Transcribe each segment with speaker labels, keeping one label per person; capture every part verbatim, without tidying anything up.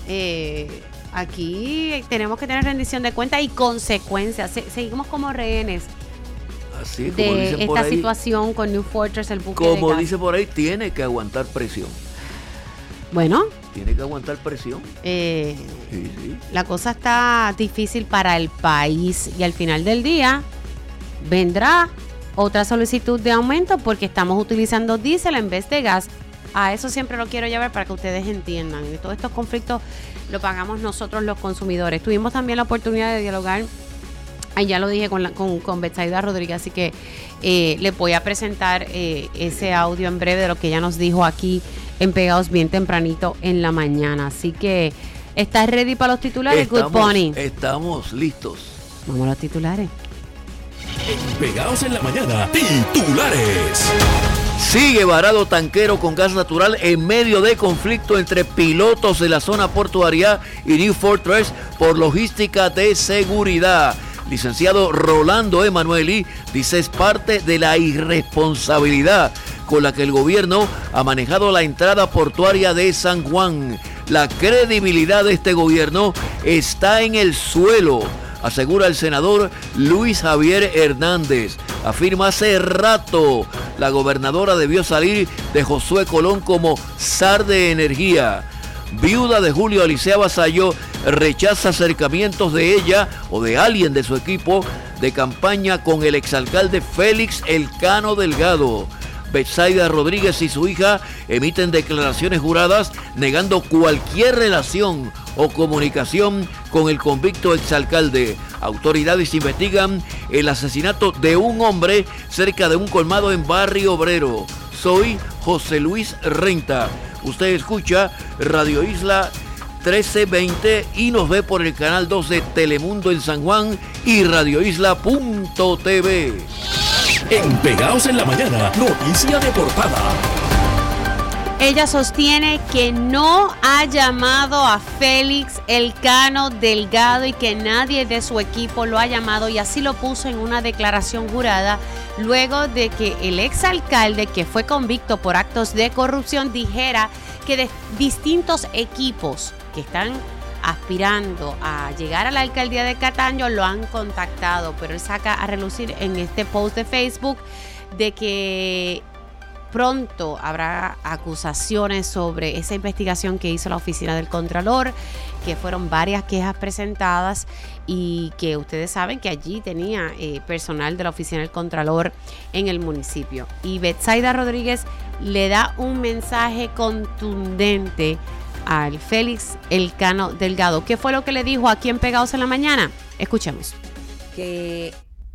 Speaker 1: eh, aquí tenemos que tener rendición de cuentas y consecuencias. Se, seguimos como rehenes
Speaker 2: Así, como
Speaker 1: de
Speaker 2: dicen
Speaker 1: esta
Speaker 2: por ahí,
Speaker 1: situación con New Fortress, el buque
Speaker 2: como
Speaker 1: de gas.
Speaker 2: dice por ahí, tiene que aguantar presión.
Speaker 1: Bueno,
Speaker 2: Tiene que aguantar presión.
Speaker 1: eh,
Speaker 2: Sí, sí.
Speaker 1: la cosa está difícil para el país y al final del día vendrá otra solicitud de aumento porque estamos utilizando diésel en vez de gas. A eso siempre lo quiero llevar para que ustedes entiendan. Y todos estos conflictos lo pagamos nosotros los consumidores. Tuvimos también la oportunidad de dialogar, ahí ya lo dije, con, la, con, con Betsaida Rodríguez, así que eh, le voy a presentar eh, ese audio en breve de lo que ella nos dijo aquí en Pegados bien tempranito en la mañana. Así que, ¿estás ready para los titulares?
Speaker 2: Estamos,
Speaker 1: Good Pony.
Speaker 2: Estamos listos.
Speaker 1: Vamos a los titulares.
Speaker 3: Pegados en la mañana, titulares.
Speaker 2: Sigue varado tanquero con gas natural en medio de conflicto entre pilotos de la zona portuaria y New Fortress por logística de seguridad. Licenciado Rolando Emanueli dice es parte de la irresponsabilidad con la que el gobierno ha manejado la entrada portuaria de San Juan. La credibilidad de este gobierno está en el suelo, asegura el senador Luis Javier Hernández. Afirma hace rato la gobernadora debió salir de Josué Colón como zar de energía. Viuda de Julio Alicea Basallo rechaza acercamientos de ella o de alguien de su equipo de campaña con el exalcalde Félix Elcano Delgado. Betsaida Rodríguez y su hija emiten declaraciones juradas negando cualquier relación o comunicación con el convicto exalcalde. Autoridades investigan el asesinato de un hombre cerca de un colmado en Barrio Obrero. Soy José Luis Renta. Usted escucha Radio Isla trece veinte y nos ve por el canal dos de Telemundo en San Juan y radio isla punto t v.
Speaker 3: En Pegados en la mañana, noticia de portada.
Speaker 1: Ella sostiene que no ha llamado a Félix Elcano Delgado y que nadie de su equipo lo ha llamado, y así lo puso en una declaración jurada luego de que el exalcalde, que fue convicto por actos de corrupción, dijera que de distintos equipos que están aspirando a llegar a la alcaldía de Cataño lo han contactado, pero él saca a relucir en este post de Facebook de que pronto habrá acusaciones sobre esa investigación que hizo la oficina del Contralor, que fueron varias quejas presentadas y que ustedes saben que allí tenía eh, personal de la oficina del Contralor en el municipio. Y Betsaida Rodríguez le da un mensaje contundente al Félix Elcano Delgado. ¿Qué fue lo que le dijo aquí en Pegados en la Mañana? Escuchemos.
Speaker 4: Que,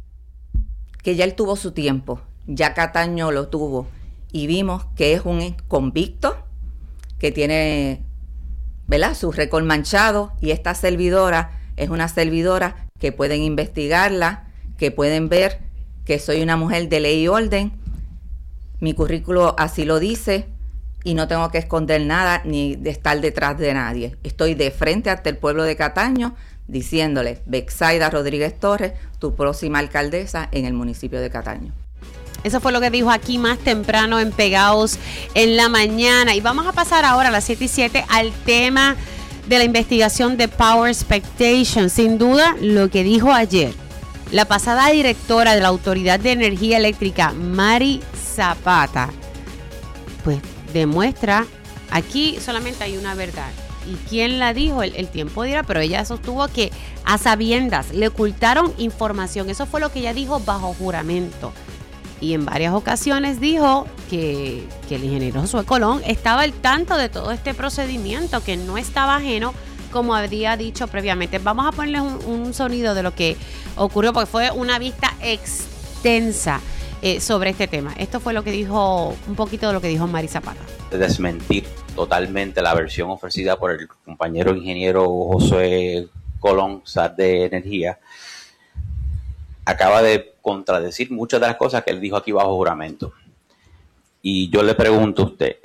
Speaker 4: que ya él tuvo su tiempo, ya Cataño lo tuvo, y vimos que es un convicto que tiene, ¿verdad?, su récord manchado, y esta servidora es una servidora que pueden investigarla, que pueden ver que soy una mujer de ley y orden. Mi currículo así lo dice y no tengo que esconder nada ni de estar detrás de nadie. Estoy de frente ante el pueblo de Cataño diciéndole: Betsaida Rodríguez Torres, tu próxima alcaldesa en el municipio de Cataño.
Speaker 1: Eso fue lo que dijo aquí más temprano en Pegados en la Mañana. Y vamos a pasar ahora a las siete y siete al tema de la investigación de Power Expectation. Sin duda, lo que dijo ayer la pasada directora de la Autoridad de Energía Eléctrica, Mari Zapata, pues demuestra, aquí solamente hay una verdad. ¿Y quién la dijo? El, el tiempo dirá, pero ella sostuvo que a sabiendas le ocultaron información. Eso fue lo que ella dijo bajo juramento. Y en varias ocasiones dijo que, que el ingeniero Josué Colón estaba al tanto de todo este procedimiento, que no estaba ajeno, como había dicho previamente. Vamos a ponerles un, un sonido de lo que ocurrió, porque fue una vista extensa eh, sobre este tema. Esto fue lo que dijo, un poquito de lo que dijo Mari Zapata.
Speaker 5: Desmentir totalmente la versión ofrecida por el compañero ingeniero Josué Colón, zar de Energía. Acaba de contradecir muchas de las cosas que él dijo aquí bajo juramento. Y yo le pregunto a usted,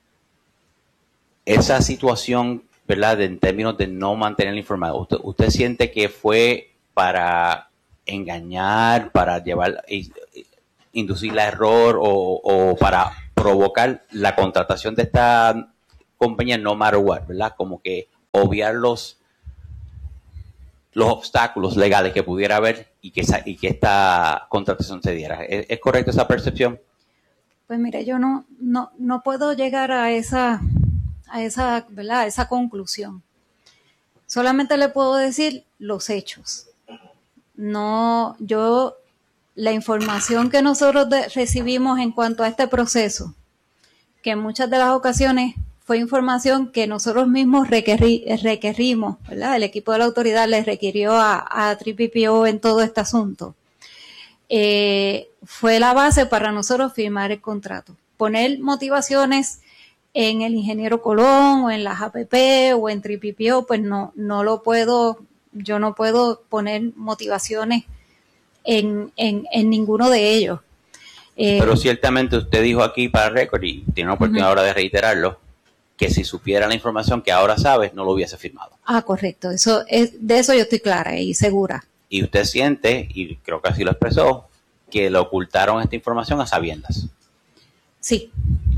Speaker 5: esa situación, ¿verdad?, de, en términos de no mantener informado, ¿usted, usted siente que fue para engañar, para llevar, inducir la error o, o para provocar la contratación de esta compañía no matter what, ¿verdad? Como que obviar los, los obstáculos legales que pudiera haber y que, esa, y que esta contratación se diera. ¿Es, es correcta esa percepción?
Speaker 6: Pues mire, yo no, no, no puedo llegar a esa, a esa, ¿verdad? A esa conclusión. Solamente le puedo decir los hechos. No, yo, la información que nosotros de, recibimos en cuanto a este proceso, que en muchas de las ocasiones fue información que nosotros mismos requerí, requerimos, ¿verdad? El equipo de la autoridad le requirió a, a Triple P O en todo este asunto. Eh, fue la base para nosotros firmar el contrato. Poner motivaciones en el ingeniero Colón o en las A P P o en Triple P O, pues no, no lo puedo, yo no puedo poner motivaciones en, en, en ninguno de ellos. Eh,
Speaker 5: Pero ciertamente usted dijo aquí para récord, y tiene una oportunidad uh-huh. ahora de reiterarlo, que si supiera la información que ahora sabes, no lo hubiese firmado.
Speaker 6: Ah, correcto. Eso es, de eso yo estoy clara y segura.
Speaker 5: Y usted siente, y creo que así lo expresó, que le ocultaron esta información a sabiendas.
Speaker 6: Sí.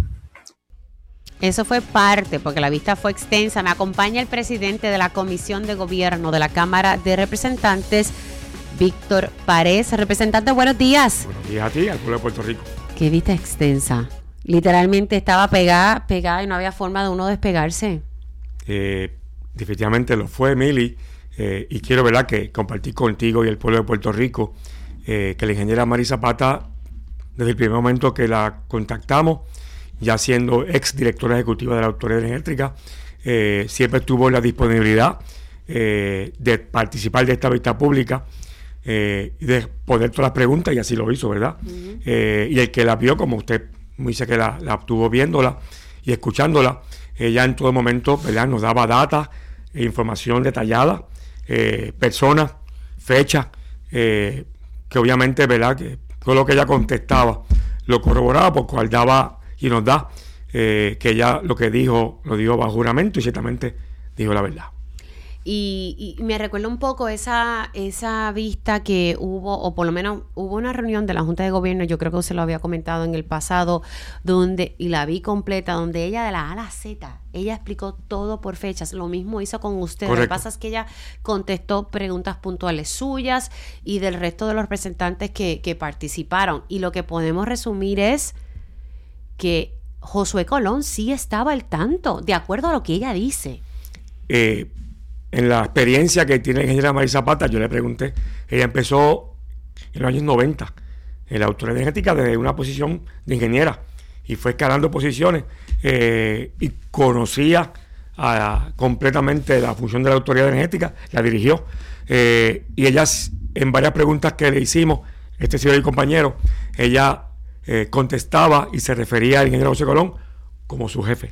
Speaker 1: Eso fue parte, porque la vista fue extensa. Me acompaña el presidente de la Comisión de Gobierno de la Cámara de Representantes, Víctor Párez. Representante, buenos días.
Speaker 7: Buenos días a ti, al pueblo de Puerto Rico.
Speaker 1: Qué vista extensa. Literalmente estaba pegada, pegada y no había forma de uno despegarse.
Speaker 7: Eh, definitivamente lo fue, Mili. Eh, y quiero, ¿verdad?, que compartir contigo y el pueblo de Puerto Rico eh, que la ingeniera Mari Zapata, desde el primer momento que la contactamos, ya siendo ex directora ejecutiva de la Autoridad Eléctrica, eh, siempre tuvo la disponibilidad eh, de participar de esta vista pública eh, y de poder todas las preguntas, y así lo hizo, ¿verdad? Uh-huh. Eh, y el que la vio, como usted me dice que la, la estuvo viéndola y escuchándola, ella en todo momento, ¿verdad?, nos daba data e información detallada, eh, personas, fechas, eh, que obviamente, ¿verdad?, que todo lo que ella contestaba lo corroboraba, por cual daba y nos da eh, que ella lo que dijo, lo dijo bajo juramento y ciertamente dijo la verdad.
Speaker 1: Y, y me recuerda un poco esa, esa vista que hubo, o por lo menos hubo una reunión de la Junta de Gobierno, yo creo que usted lo había comentado en el pasado, donde, y la vi completa, donde ella de la A a la Z, ella explicó todo por fechas. Lo mismo hizo con usted. Correcto. Lo que pasa es que ella contestó preguntas puntuales suyas y del resto de los representantes que, que participaron. Y lo que podemos resumir es que Josué Colón sí estaba al tanto, de acuerdo a lo que ella dice.
Speaker 7: Eh... En la experiencia que tiene la ingeniera Mari Zapata, yo le pregunté, ella empezó en los años noventa en la Autoridad Energética desde una posición de ingeniera y fue escalando posiciones eh, y conocía a, completamente la función de la Autoridad Energética, la dirigió eh, y ella, en varias preguntas que le hicimos, este señor y compañero, ella eh, contestaba y se refería al ingeniero José Colón como su jefe.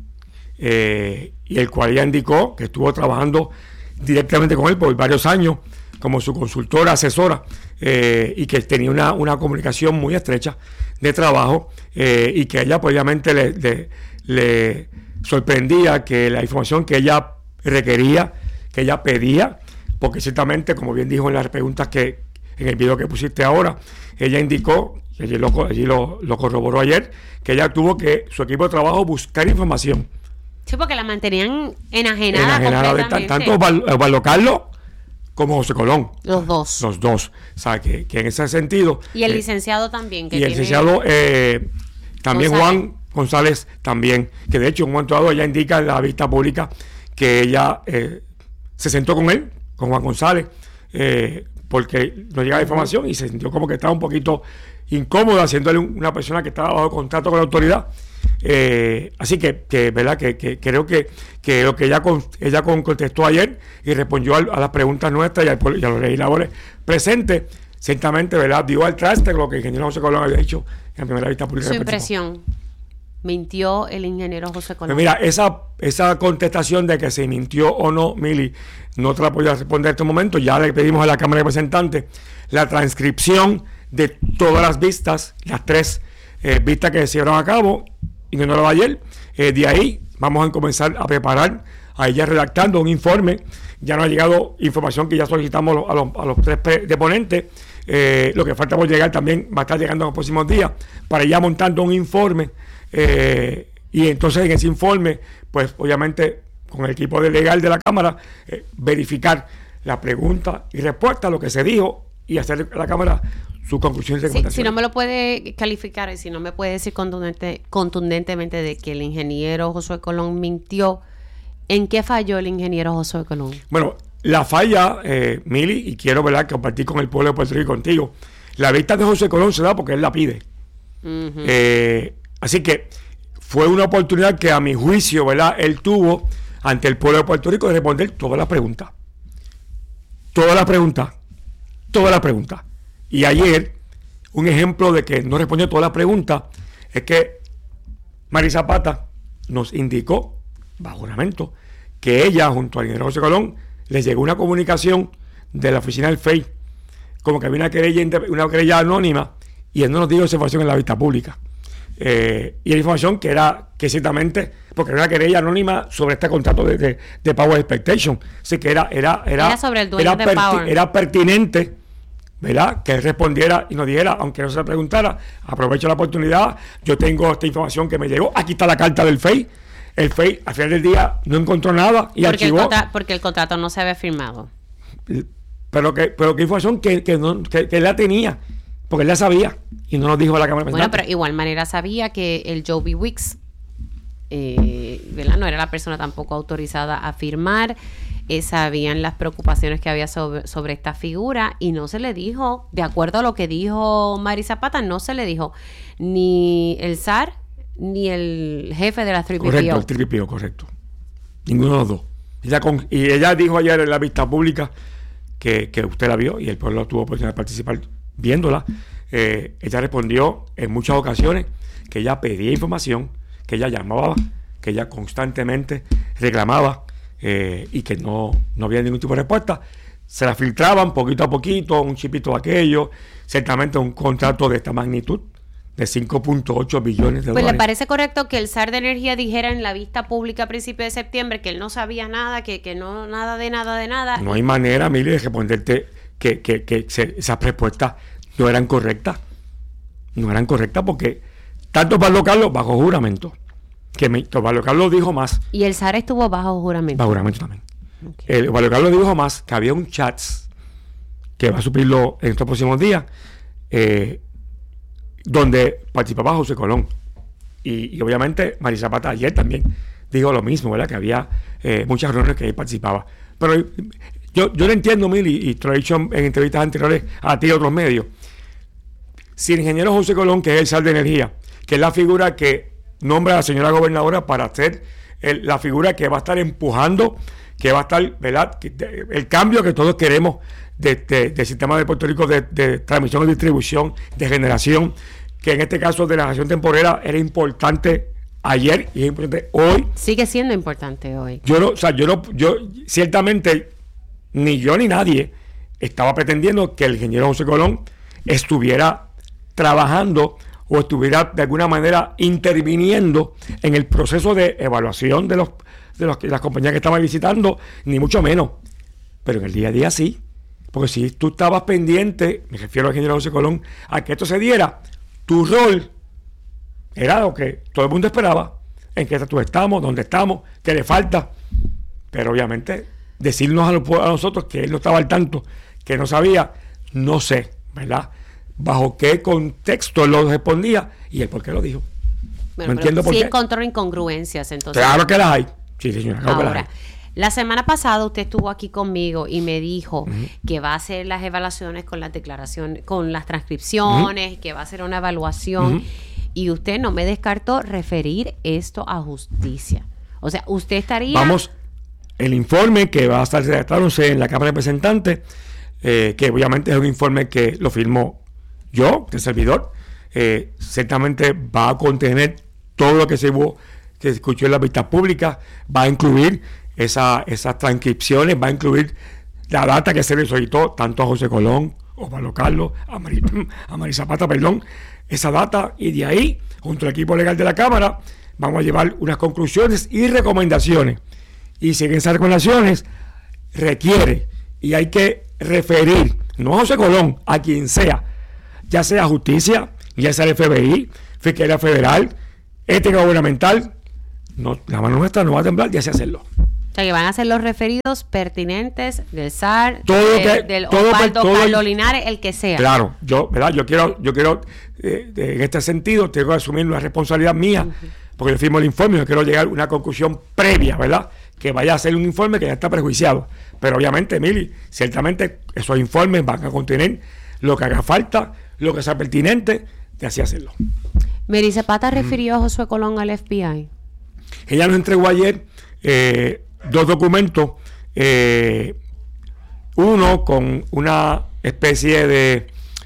Speaker 7: Eh, y el cual ella indicó que estuvo trabajando directamente con él por varios años como su consultora, asesora, eh, y que tenía una, una comunicación muy estrecha de trabajo eh, y que ella pues, obviamente le, le, le sorprendía que la información que ella requería, que ella pedía, porque ciertamente, como bien dijo en las preguntas que en el video que pusiste ahora, ella indicó, y allí lo, allí lo, lo corroboró ayer, que ella tuvo que su equipo de trabajo buscar información.
Speaker 1: Sí, porque la mantenían enajenada, enajenada completamente.
Speaker 7: De, tanto Osvaldo Carlos como José Colón.
Speaker 1: Los dos.
Speaker 7: Los dos. O sea, que, que en ese sentido...
Speaker 1: Y el
Speaker 7: eh,
Speaker 1: licenciado también. Que
Speaker 7: y el
Speaker 1: tiene
Speaker 7: licenciado eh, también González. Juan González también, que de hecho en un momento dado ella indica en la vista pública que ella eh, se sentó con él, con Juan González, eh, porque no llegaba información y se sintió como que estaba un poquito incómoda, haciéndole una persona que estaba bajo contrato con la autoridad. Eh, así que, que verdad que, que creo que, que lo que ella con, ella con contestó ayer y respondió a, a las preguntas nuestras y a, y a los legisladores presentes, ciertamente, verdad, dio al traste lo que el ingeniero José Colón había dicho en la primera vista pública.
Speaker 1: Su impresión. ¿Mintió el ingeniero José Colón?
Speaker 7: Pues mira, esa, esa contestación de que se mintió o no, Mili, no te la podía responder en este momento. Ya le pedimos a la Cámara de Representantes la transcripción de todas las vistas, las tres eh, vistas que se llevaron a cabo y no lo ayer. Eh, de ahí vamos a comenzar a preparar, a ella redactando un informe. Ya nos ha llegado información que ya solicitamos a los, a los tres deponentes. Eh, lo que falta por llegar también va a estar llegando en los próximos días para ya montando un informe. Eh, y entonces en ese informe, pues obviamente con el equipo de legal de la Cámara, eh, verificar la pregunta y respuesta, lo que se dijo, y hacer a la Cámara sus conclusiones y
Speaker 1: Sí,
Speaker 7: recomendaciones.
Speaker 1: si no me lo puede calificar y si no me puede decir contundente, contundentemente de que el ingeniero Josué Colón mintió, ¿en qué falló el ingeniero Josué Colón?
Speaker 7: Bueno, la falla, eh, Mili, y quiero, ¿verdad?, compartir con el pueblo de Puerto Rico y contigo, la vista de José Colón se da porque él la pide. Uh-huh. Eh, así que fue una oportunidad que a mi juicio, ¿verdad?, él tuvo ante el pueblo de Puerto Rico de responder todas las preguntas. Todas las preguntas. Todas las preguntas. Y ayer, un ejemplo de que no respondió todas las preguntas es que Mari Zapata nos indicó, bajo juramento, que ella, junto al ingeniero José Colón, les llegó una comunicación de la oficina del F E I, como que había una querella, una querella anónima, y él no nos dio esa información en la vista pública. Eh, y la información que era, que ciertamente, porque era una querella anónima sobre este contrato de, de, de Power Expectation. Así que era, era, era,
Speaker 1: era sobre el dueño
Speaker 7: era,
Speaker 1: de
Speaker 7: perti-
Speaker 1: Power.
Speaker 7: Era pertinente, ¿verdad?, que él respondiera y nos dijera, aunque no se le preguntara, aprovecho la oportunidad, yo tengo esta información que me llegó, aquí está la carta del F E I. El F E I al final del día no encontró nada y
Speaker 1: porque
Speaker 7: archivó.
Speaker 1: El contra- porque el contrato no se había firmado.
Speaker 7: Pero que, pero que información que, que, no, que, que él la tenía, porque él la sabía y no nos dijo a la Cámara de
Speaker 1: Bueno,
Speaker 7: Representantes.
Speaker 1: pero igual manera sabía que el Joby Wicks, eh, ¿verdad?, no era la persona tampoco autorizada a firmar. Eh, sabían las preocupaciones que había sobre, sobre esta figura y no se le dijo, de acuerdo a lo que dijo Mari Zapata, no se le dijo ni el S A R ni el jefe de la tres P P O.
Speaker 7: Correcto, el tres P P O, correcto. Ninguno de los dos. Ella con, y ella dijo ayer en la vista pública que, que usted la vio y el pueblo tuvo oportunidad de participar viéndola. Eh, ella respondió en muchas ocasiones que ella pedía información, que ella llamaba, que ella constantemente reclamaba eh, y que no, no había ningún tipo de respuesta. Se la filtraban poquito a poquito, un chipito de aquello, ciertamente un contrato de esta magnitud de cinco punto ocho billones de
Speaker 1: Pues
Speaker 7: dólares.
Speaker 1: le parece correcto que el S A R de Energía dijera en la vista pública a principios de septiembre que él no sabía nada, que, que no, nada de nada de nada.
Speaker 7: No hay manera, Mili, de responderte que, que, que se, esas respuestas no eran correctas. No eran correctas porque tanto Pablo Carlos bajo juramento, que me, Pablo Carlos dijo más.
Speaker 1: Y el S A R estuvo bajo juramento.
Speaker 7: Bajo juramento también. Okay. El, Pablo Carlos dijo más que había un chat que va a suplirlo en estos próximos días, eh, donde participaba José Colón. Y, y obviamente Mari Zapata ayer también dijo lo mismo, ¿verdad? Que había eh, muchas reuniones que él participaba. Pero yo, yo lo entiendo, Mili, y te lo he dicho en, en entrevistas anteriores a ti y a otros medios. Si el ingeniero José Colón, que es el S A R de Energía, que es la figura que nombra a la señora gobernadora para ser el, la figura que va a estar empujando, que va a estar, ¿verdad?, el cambio que todos queremos de, de, del sistema de Puerto Rico de, de transmisión y distribución, de generación, que en este caso de la generación temporera era importante ayer y es importante hoy.
Speaker 1: Sigue siendo importante hoy.
Speaker 7: Yo no, o sea, yo no, yo ciertamente ni yo ni nadie estaba pretendiendo que el ingeniero José Colón estuviera trabajando o estuviera de alguna manera interviniendo en el proceso de evaluación de los de, los, de las compañías que estaban visitando, ni mucho menos. Pero en el día a día sí. Porque si tú estabas pendiente, me refiero al ingeniero José Colón, a que esto se diera, tu rol era lo que todo el mundo esperaba, en qué estatus estamos, dónde estamos, qué le falta. Pero obviamente decirnos a, los, a nosotros que él no estaba al tanto, que no sabía, no sé, ¿verdad?, bajo qué contexto él lo respondía y el por qué lo dijo.
Speaker 1: Bueno,
Speaker 7: no entiendo por
Speaker 1: sí
Speaker 7: qué.
Speaker 1: encontró incongruencias, entonces.
Speaker 7: Claro que las hay. Sí, señora, claro que las
Speaker 1: Ahora,
Speaker 7: hay.
Speaker 1: la semana pasada usted estuvo aquí conmigo y me dijo
Speaker 7: Uh-huh.
Speaker 1: que va a hacer las evaluaciones con las declaraciones, con las transcripciones, uh-huh. que va a hacer una evaluación, uh-huh. y usted no me descartó referir esto a justicia. O sea, usted estaría...
Speaker 7: Vamos, el informe que va a estar redactándose en la Cámara de Representantes, eh, que obviamente es un informe que lo firmó yo, el servidor, eh, ciertamente va a contener todo lo que se hubo, que se escuchó en la vista pública, va a incluir esa, esas transcripciones, va a incluir la data que se le solicitó tanto a José Colón, o Pablo Carlos, a Mari, a Mari Zapata, perdón, esa data, y de ahí, junto al equipo legal de la Cámara, vamos a llevar unas conclusiones y recomendaciones. Y si en esas recomendaciones requiere, y hay que referir, no a José Colón, a quien sea, ya sea justicia, ya sea el F B I, Fiscalía Federal, ética gubernamental, no, la mano nuestra no va a temblar, ya sea hacerlo.
Speaker 1: O sea, que van a ser los referidos pertinentes del S A R,
Speaker 7: Todo
Speaker 1: de-
Speaker 7: que-
Speaker 1: del
Speaker 7: todo-
Speaker 1: Osvaldo
Speaker 7: todo-
Speaker 1: Carlos Linares, el que sea.
Speaker 7: Claro, yo, ¿verdad? Yo quiero, yo quiero, eh, en este sentido, tengo que asumir una responsabilidad mía, uh-huh. porque yo firmo el informe, yo quiero llegar a una conclusión previa, ¿verdad? Que vaya a ser un informe que ya está prejuiciado. Pero obviamente, Mili, ciertamente esos informes van a contener lo que haga falta, lo que sea pertinente, de así hacerlo.
Speaker 1: Mary Zapata uh-huh. refirió a Josué Colón al F B I.
Speaker 7: Ella nos entregó ayer eh, dos documentos, eh, uno con una especie de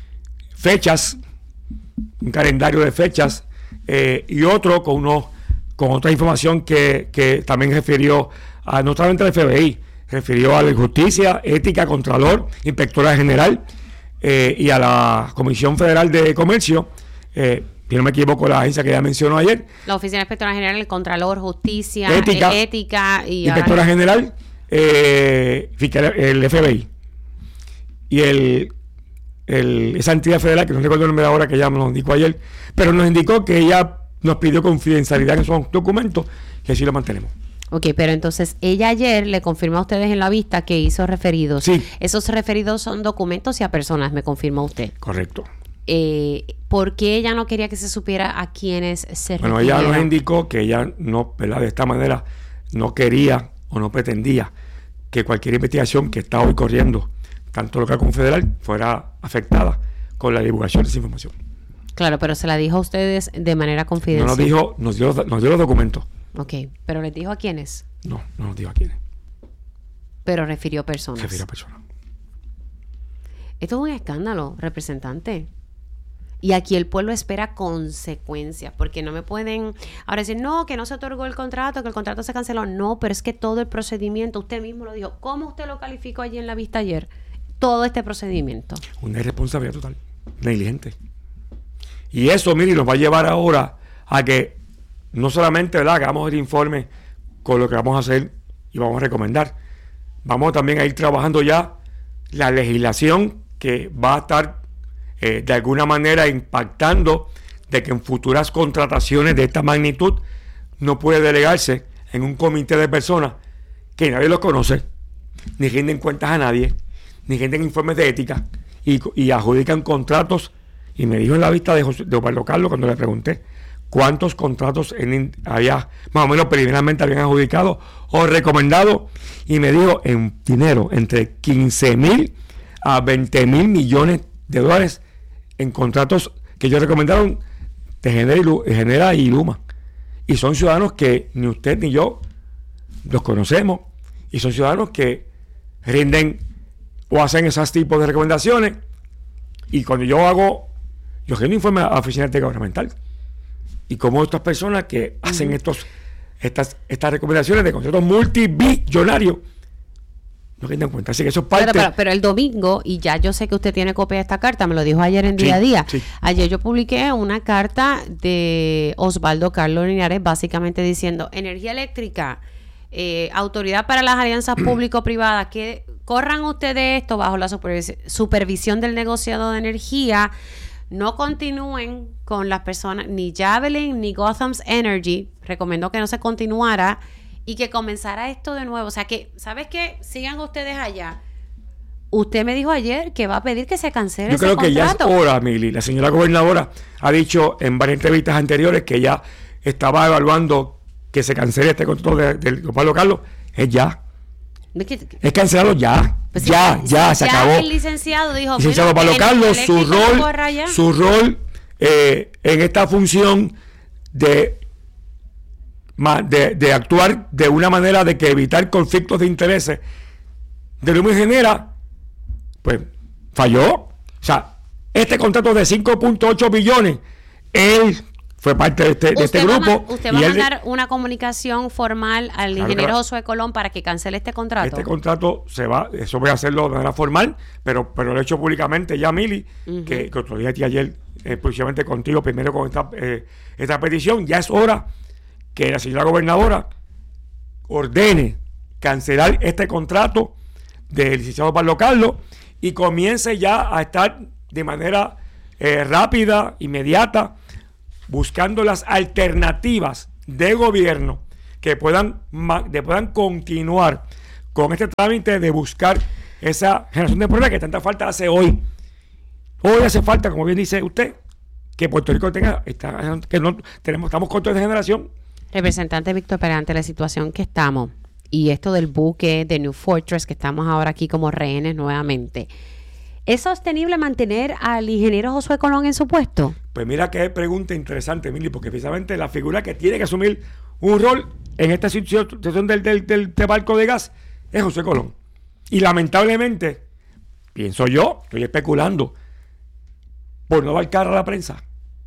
Speaker 7: fechas, un calendario de fechas, eh, y otro con unos con otra información que, que también refirió a no solamente al F B I, refirió a la Justicia, Ética, Contralor, Inspectora General eh, y a la Comisión Federal de Comercio, eh, si no me equivoco, la agencia que ya mencionó ayer.
Speaker 1: La Oficina Inspectora General, el Contralor, Justicia,
Speaker 7: Ética,
Speaker 1: eh, ética y
Speaker 7: Inspectora
Speaker 1: ahora...
Speaker 7: General, eh, el F B I. Y el, el esa entidad federal, que no recuerdo el nombre ahora, que ella nos indicó ayer, pero nos indicó que ella nos pidió confidencialidad en esos documentos, y así lo mantenemos.
Speaker 1: Ok, pero entonces ella ayer le confirmó a ustedes en la vista que hizo referidos.
Speaker 7: Sí.
Speaker 1: Esos referidos son documentos y a personas, me confirmó usted.
Speaker 7: Correcto.
Speaker 1: Eh, ¿Por qué ella no quería que se supiera a quienes se
Speaker 7: Bueno,
Speaker 1: refirieran?
Speaker 7: ella nos indicó que ella no, ¿verdad? De esta manera no quería o no pretendía que cualquier investigación que está hoy corriendo, tanto local como federal, fuera afectada con la divulgación de esa información.
Speaker 1: Claro, pero se la dijo a ustedes de manera
Speaker 7: No
Speaker 1: confidencial.
Speaker 7: nos dijo, nos dio, nos dio los documentos.
Speaker 1: Ok, pero les dijo a quiénes.
Speaker 7: No, no nos dijo a quiénes.
Speaker 1: Pero refirió personas.
Speaker 7: Refirió a personas.
Speaker 1: Esto es un escándalo, representante. Y aquí el pueblo espera consecuencias, porque no me pueden ahora decir, no, que no se otorgó el contrato, que el contrato se canceló. No, pero es que todo el procedimiento, usted mismo lo dijo. ¿Cómo usted lo calificó allí en la vista ayer? Todo este procedimiento.
Speaker 7: Una irresponsabilidad total, negligente. Y eso, mire, nos va a llevar ahora a que no solamente, ¿verdad?, hagamos el informe con lo que vamos a hacer y vamos a recomendar. Vamos también a ir trabajando ya la legislación que va a estar eh, de alguna manera impactando de que en futuras contrataciones de esta magnitud no puede delegarse en un comité de personas que nadie los conoce, ni rinden cuentas a nadie, ni rinden informes de ética y, y adjudican contratos. Y me dijo en la vista de, José, de Osvaldo Carlos, cuando le pregunté cuántos contratos en, había más o menos preliminarmente habían adjudicado o recomendado, y me dijo en dinero entre quince mil a veinte mil millones de dólares en contratos que ellos recomendaron de Genera y, Genera y Luma. Y son ciudadanos que ni usted ni yo los conocemos, y son ciudadanos que rinden o hacen esos tipos de recomendaciones. Y cuando yo hago, yo hago un informe a la Oficina Técnica Gubernamental, y como estas personas que uh-huh. hacen estos estas estas recomendaciones de contratos multibillonarios no rinden cuenta. Así que eso es parte.
Speaker 1: Pero, pero, pero el domingo, y ya yo sé que usted tiene copia de esta carta, me lo dijo ayer en
Speaker 7: sí,
Speaker 1: día a día.
Speaker 7: Sí.
Speaker 1: Ayer yo publiqué una carta de Osvaldo Carlos Linares, básicamente diciendo: energía eléctrica, eh, autoridad para las alianzas público-privadas, que corran ustedes esto bajo la supervis- supervisión del negociado de energía. No continúen con las personas, ni Javelin ni Gotham's Energy. Recomendó que no se continuara y que comenzara esto de nuevo. O sea que, ¿sabes qué? Sigan ustedes allá. Usted me dijo ayer que va a pedir que se cancele
Speaker 7: Yo
Speaker 1: ese
Speaker 7: creo
Speaker 1: contrato.
Speaker 7: que ya es hora, Mili. La señora gobernadora ha dicho en varias entrevistas anteriores que ya estaba evaluando que se cancele este contrato de, de, de Pablo Carlos. Es ya. Es cancelado ya.
Speaker 1: Pues
Speaker 7: ya,
Speaker 1: si,
Speaker 7: ya,
Speaker 1: si
Speaker 7: se
Speaker 1: ya
Speaker 7: acabó.
Speaker 1: El licenciado dijo:
Speaker 7: licenciado
Speaker 1: bueno,
Speaker 7: Pablo Carlos, su rol, su rol eh, en esta función de, de, de actuar de una manera de que evitar conflictos de intereses de Luma y Genera, pues falló. O sea, este contrato de cinco punto ocho billones, él fue parte de este, de este grupo.
Speaker 1: Va, ¿Usted va a
Speaker 7: él,
Speaker 1: mandar una comunicación formal al
Speaker 7: claro,
Speaker 1: ingeniero
Speaker 7: claro.
Speaker 1: Josué Colón para que cancele este contrato?
Speaker 7: Este contrato se va, eso voy a hacerlo de manera formal, pero, pero lo he hecho públicamente ya, Mili, uh-huh. que, que otro día ayer, eh, precisamente contigo, primero con esta, eh, esta petición. Ya es hora que la señora gobernadora ordene cancelar este contrato del licenciado Pablo Carlos y comience ya a estar de manera eh, rápida, inmediata, buscando las alternativas de gobierno que puedan, de puedan continuar con este trámite de buscar esa generación de problemas que tanta falta hace hoy. Hoy hace falta, como bien dice usted, que Puerto Rico tenga, esta, que no tenemos, estamos cortos de generación.
Speaker 1: Representante Víctor Pérez, ante la situación que estamos y esto del buque de New Fortress, que estamos ahora aquí como rehenes nuevamente, ¿es sostenible mantener al ingeniero Josué Colón en su puesto?
Speaker 7: Pues mira qué pregunta interesante, Mili, porque precisamente la figura que tiene que asumir un rol en esta situación del, del, del, del barco de gas es Josué Colón. Y lamentablemente, pienso yo, estoy especulando, por no abarcar a la prensa,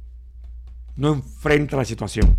Speaker 7: no enfrenta la situación.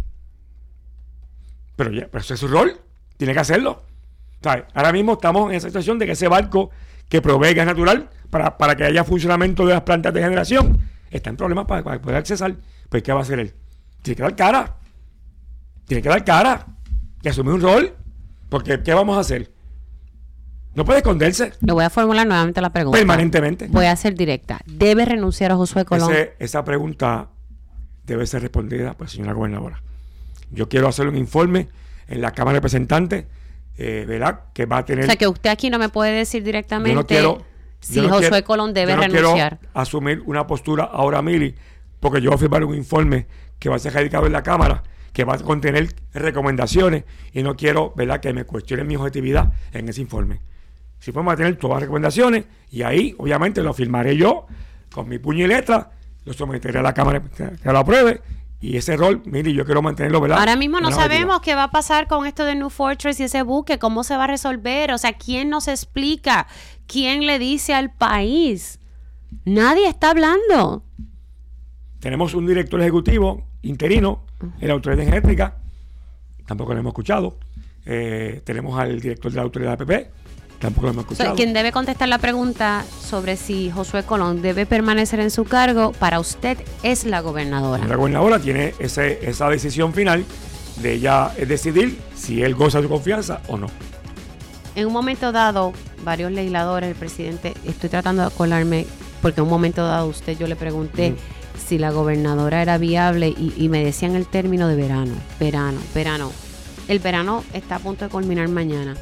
Speaker 7: Pero ya, pero ese es su rol, tiene que hacerlo. ¿Sabes? Ahora mismo estamos en esa situación de que ese barco que provee gas natural para, para que haya funcionamiento de las plantas de generación está en problemas para, para poder accesar. Pues ¿qué va a hacer él? Tiene que dar cara. Tiene que dar cara y asumir un rol. Porque ¿qué vamos a hacer? No puede esconderse.
Speaker 1: Le voy a formular nuevamente la pregunta.
Speaker 7: Permanentemente.
Speaker 1: Voy a ser directa. ¿Debe renunciar a Josué Colón?
Speaker 7: Ese, esa pregunta debe ser respondida por la señora gobernadora. Yo quiero hacer un informe en la Cámara de Representantes, eh, ¿verdad? Que va a tener...
Speaker 1: O sea, que usted aquí no me puede decir directamente
Speaker 7: no quiero,
Speaker 1: si
Speaker 7: no
Speaker 1: Josué
Speaker 7: quiero,
Speaker 1: Colón debe
Speaker 7: no
Speaker 1: renunciar.
Speaker 7: Quiero asumir una postura ahora, Mili, porque yo voy a firmar un informe que va a ser radicado en la Cámara, que va a contener recomendaciones, y no quiero, ¿verdad?, que me cuestionen mi objetividad en ese informe. Si podemos tener todas las recomendaciones, y ahí, obviamente, lo firmaré yo con mi puño y letra, lo someteré a la Cámara que, que lo apruebe, y ese rol, mire, yo quiero mantenerlo, ¿verdad?
Speaker 1: Ahora mismo no
Speaker 7: no
Speaker 1: sabemos qué va a pasar con esto de New Fortress y ese buque, cómo se va a resolver, o sea, ¿quién nos explica? ¿Quién le dice al país? Nadie está hablando.
Speaker 7: Tenemos un director ejecutivo interino en la Autoridad Energética, tampoco lo hemos escuchado. Eh, tenemos al director de la Autoridad de A P P, tampoco lo hemos escuchado.
Speaker 1: O sea, quien debe contestar la pregunta sobre si Josué Colón debe permanecer en su cargo, para usted es la gobernadora.
Speaker 7: La gobernadora tiene ese, esa decisión final de ella decidir si él goza de su confianza o no.
Speaker 1: En un momento dado, varios legisladores, el presidente, estoy tratando de acordarme, porque en un momento dado usted, yo le pregunté mm. si la gobernadora era viable y, y me decían el término de verano, verano, verano. El verano está a punto de culminar mañana.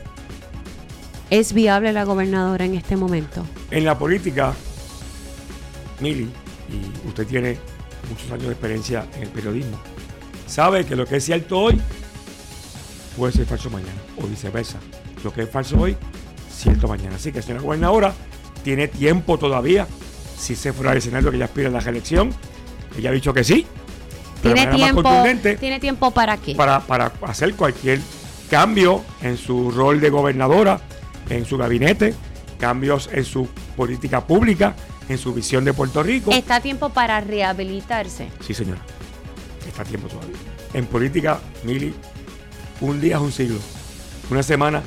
Speaker 1: ¿Es viable la gobernadora en este momento?
Speaker 7: En la política, Mili, y usted tiene muchos años de experiencia en el periodismo, sabe que lo que es cierto hoy puede ser falso mañana, o viceversa. Lo que es falso hoy, cierto mañana. Así que, señora gobernadora, tiene tiempo todavía, si se fuera el escenario que ella aspira a la reelección. Ella ha dicho que sí.
Speaker 1: ¿Tiene tiempo, ¿Tiene tiempo para qué?
Speaker 7: Para, para hacer cualquier cambio en su rol de gobernadora, en su gabinete, cambios en su política pública, en su visión de Puerto Rico.
Speaker 1: ¿Está a tiempo para rehabilitarse?
Speaker 7: Sí, señora. Está a tiempo todavía. En política, Mili, un día es un siglo. Una semana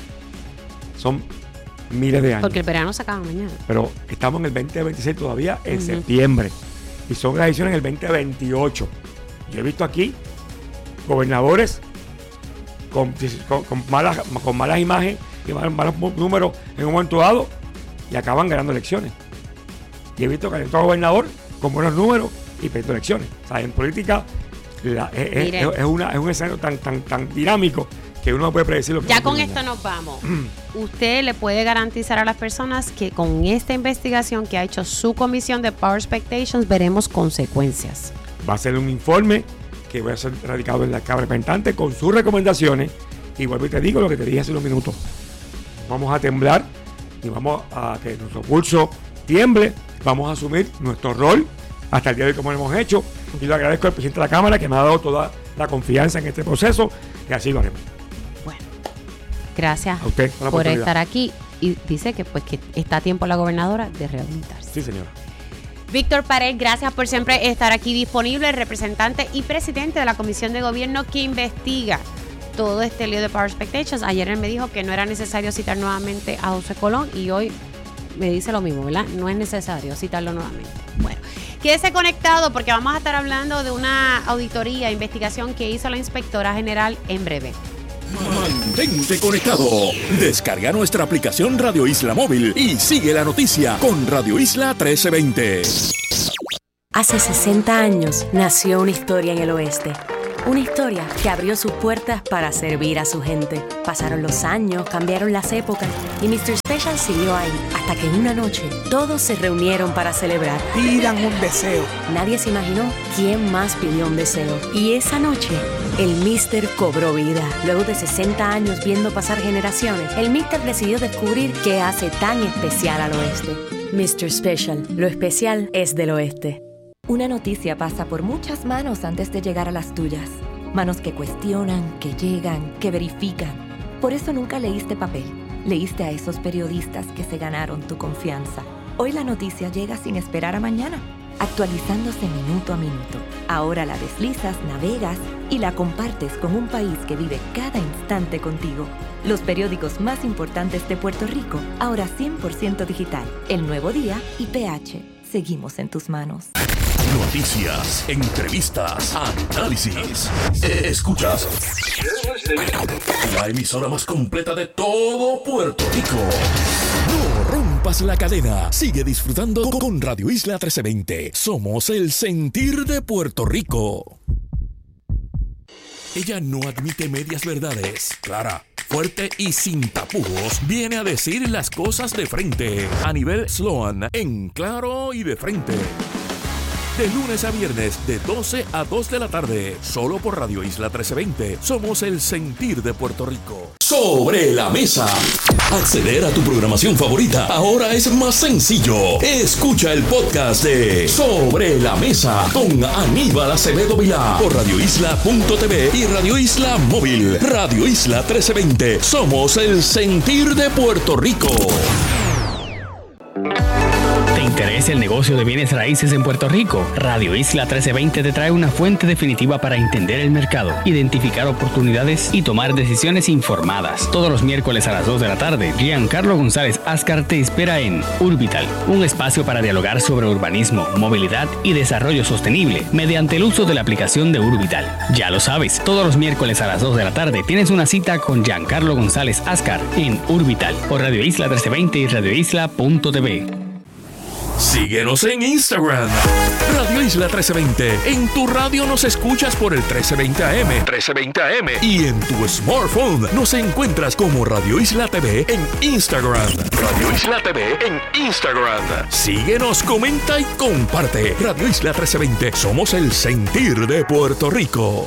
Speaker 7: son miles de años.
Speaker 1: Porque el verano se acaba mañana.
Speaker 7: Pero estamos en el veinte veintiséis todavía, en uh-huh. septiembre. Y son elecciones en el veinte veintiocho. Yo he visto aquí gobernadores con, con, con, malas, con malas imágenes y malos, malos números en un momento dado y acaban ganando elecciones. Y he visto que hay otro gobernador con buenos números y perdiendo elecciones. O sea, en política la, es, es, es, una, es un escenario tan, tan, tan dinámico que uno no puede predecir lo que
Speaker 1: ya con esto ganar. Nos vamos. Usted le puede garantizar a las personas que con esta investigación que ha hecho su comisión de Power Expectations veremos consecuencias.
Speaker 7: Va a ser un informe que va a ser radicado en la Cámara de Representantes con sus recomendaciones. Y vuelvo y te digo lo que te dije hace unos minutos. Vamos a temblar y vamos a que nuestro pulso tiemble. Vamos a asumir nuestro rol hasta el día de hoy como lo hemos hecho. Y le agradezco al presidente de la Cámara que me ha dado toda la confianza en este proceso y así lo haremos.
Speaker 1: Bueno, gracias
Speaker 7: a usted
Speaker 1: por estar aquí. Y dice que pues que está a tiempo la gobernadora de rehabilitarse.
Speaker 7: Sí, señora.
Speaker 1: Víctor Pérez, gracias por siempre estar aquí disponible, representante y presidente de la Comisión de Gobierno que investiga todo este lío de Power Expectations. Ayer él me dijo que no era necesario citar nuevamente a Josué Colón y hoy me dice lo mismo, ¿verdad? No es necesario citarlo nuevamente. Bueno, quédese conectado porque vamos a estar hablando de una auditoría, investigación que hizo la inspectora general en breve.
Speaker 3: Mantente conectado. Descarga nuestra aplicación Radio Isla Móvil y sigue la noticia con Radio Isla trece veinte.
Speaker 8: Hace sesenta años nació una historia en el oeste. Una historia que abrió sus puertas para servir a su gente. Pasaron los años, cambiaron las épocas y mister Special siguió ahí hasta que una noche todos se reunieron para celebrar.
Speaker 9: Pidan un deseo.
Speaker 8: Nadie se imaginó quién más pidió un deseo. Y esa noche, el mister cobró vida. Luego de sesenta años viendo pasar generaciones, el mister decidió descubrir qué hace tan especial al oeste. mister Special, lo especial es del oeste.
Speaker 10: Una noticia pasa por muchas manos antes de llegar a las tuyas. Manos que cuestionan, que llegan, que verifican. Por eso nunca leíste papel. Leíste a esos periodistas que se ganaron tu confianza. Hoy la noticia llega sin esperar a mañana, actualizándose minuto a minuto. Ahora la deslizas, navegas y la compartes con un país que vive cada instante contigo. Los periódicos más importantes de Puerto Rico, ahora cien por ciento digital. El Nuevo Día y P H. Seguimos en tus manos.
Speaker 3: Noticias, entrevistas, análisis. Escuchas la emisora más completa de todo Puerto Rico. No rompas la cadena. Sigue disfrutando con Radio Isla trece veinte. Somos el sentir de Puerto Rico. Ella no admite medias verdades. Clara, fuerte y sin tapujos, viene a decir las cosas de frente. A nivel Sloan, en claro y de frente. De lunes a viernes, de doce a dos de la tarde, solo por Radio Isla trece veinte. Somos el sentir de Puerto Rico. Sobre la mesa. Acceder a tu programación favorita ahora es más sencillo. Escucha el podcast de Sobre la Mesa con Aníbal Acevedo Vilá por radio isla punto t v y Radio Isla Móvil. Radio Isla trece veinte. Somos el sentir de Puerto Rico.
Speaker 11: ¿Te interesa el negocio de bienes raíces en Puerto Rico? Radio Isla trece veinte te trae una fuente definitiva para entender el mercado, identificar oportunidades y tomar decisiones informadas. Todos los miércoles a las dos de la tarde, Giancarlo González Ascar te espera en Urbital, un espacio para dialogar sobre urbanismo, movilidad y desarrollo sostenible mediante el uso de la aplicación de Urbital. Ya lo sabes, todos los miércoles a las dos de la tarde tienes una cita con Giancarlo González Ascar en Urbital por Radio Isla trece veinte y radio isla punto t v.
Speaker 3: Síguenos en Instagram, Radio Isla trece veinte. En tu radio nos escuchas por el trece veinte A M, trece veinte A M. Y en tu smartphone nos encuentras como Radio Isla T V en Instagram. Radio Isla T V en Instagram. Síguenos, comenta y comparte. Radio Isla trece veinte. Somos el sentir de Puerto Rico.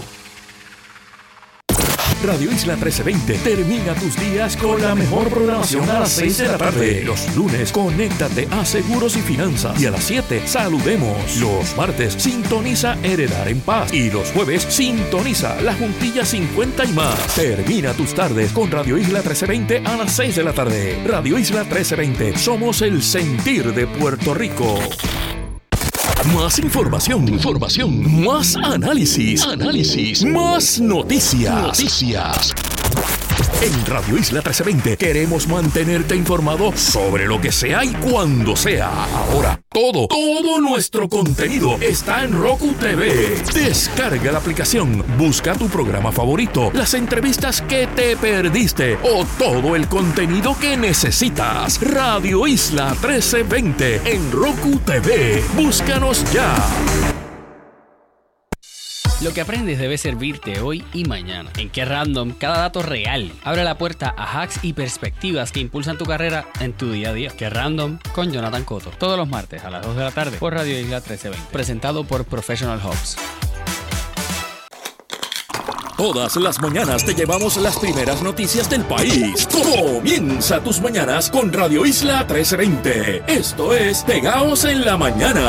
Speaker 3: Radio Isla trece veinte termina tus días con la mejor programación a las seis de la tarde. Los lunes, conéctate a Seguros y Finanzas. Y a las siete, saludemos. Los martes, sintoniza Heredar en Paz. Y los jueves, sintoniza La Juntilla cincuenta y más. Termina tus tardes con Radio Isla trece veinte a las seis de la tarde. Radio Isla trece veinte, somos el sentir de Puerto Rico. Más información, información, más análisis, análisis, más noticias, noticias. En Radio Isla trece veinte queremos mantenerte informado sobre lo que sea y cuando sea. Ahora, todo, todo nuestro contenido está en Roku T V. Descarga la aplicación, busca tu programa favorito, las entrevistas que te perdiste o todo el contenido que necesitas. Radio Isla trece veinte en Roku T V. Búscanos ya.
Speaker 11: Lo que aprendes debe servirte hoy y mañana. En Que Random, cada dato real abre la puerta a hacks y perspectivas que impulsan tu carrera en tu día a día. Que Random con Jonathan Cotto. Todos los martes a las dos de la tarde por Radio Isla trece veinte. Presentado por Professional Hubs.
Speaker 3: Todas las mañanas te llevamos las primeras noticias del país. Comienza tus mañanas con Radio Isla trece veinte. Esto es Pegaos en la Mañana.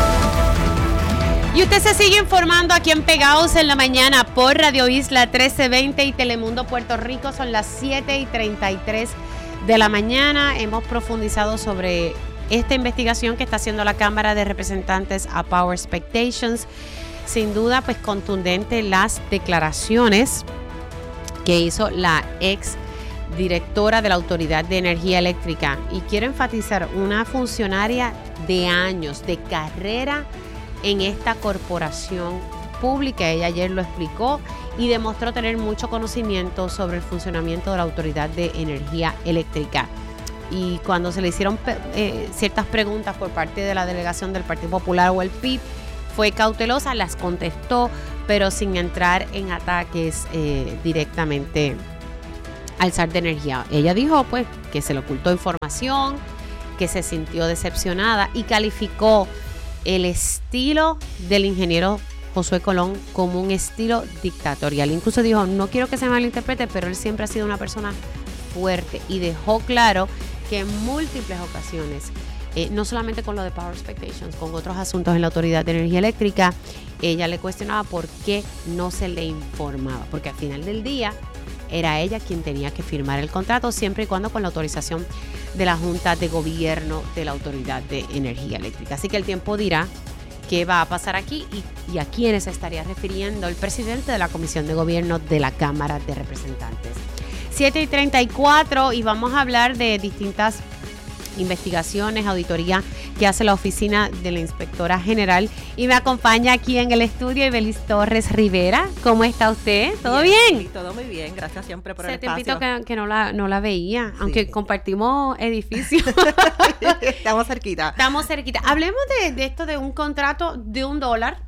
Speaker 1: Y usted se sigue informando aquí en Pegaos en la Mañana por Radio Isla trece veinte y Telemundo Puerto Rico. Son las siete y treinta y tres de la mañana. Hemos profundizado sobre esta investigación que está haciendo la Cámara de Representantes a Power Expectations. Sin duda, pues contundente las declaraciones que hizo la ex directora de la Autoridad de Energía Eléctrica. Y quiero enfatizar, una funcionaria de años, de carrera en esta corporación pública. Ella ayer lo explicó y demostró tener mucho conocimiento sobre el funcionamiento de la Autoridad de Energía Eléctrica. Y cuando se le hicieron eh, ciertas preguntas por parte de la delegación del Partido Popular o el P I B, fue cautelosa, las contestó pero sin entrar en ataques eh, directamente al S A R de Energía. Ella dijo pues que se le ocultó información, que se sintió decepcionada y calificó el estilo del ingeniero Josué Colón como un estilo dictatorial. Incluso dijo, no quiero que se malinterprete, pero él siempre ha sido una persona fuerte y dejó claro que en múltiples ocasiones, eh, no solamente con lo de Power Expectations, con otros asuntos en la Autoridad de Energía Eléctrica, ella le cuestionaba por qué no se le informaba, porque al final del día era ella quien tenía que firmar el contrato, siempre y cuando con la autorización de la Junta de Gobierno de la Autoridad de Energía Eléctrica. Así que el tiempo dirá qué va a pasar aquí y, y a quiénes se estaría refiriendo el presidente de la Comisión de Gobierno de la Cámara de Representantes. siete y treinta y cuatro y vamos a hablar de distintas investigaciones, auditoría que hace la oficina de la inspectora general y me acompaña aquí en el estudio Ibelis Torres Rivera. ¿Cómo está usted? ¿Todo bien? bien?
Speaker 9: Sí, todo muy bien, gracias siempre por
Speaker 1: Se
Speaker 9: el
Speaker 1: te
Speaker 9: espacio.
Speaker 1: invito que, que no la no la veía,
Speaker 9: Sí.
Speaker 1: aunque compartimos edificio.
Speaker 9: Estamos cerquita.
Speaker 1: Estamos cerquita. Hablemos de, de esto de un contrato de un dólar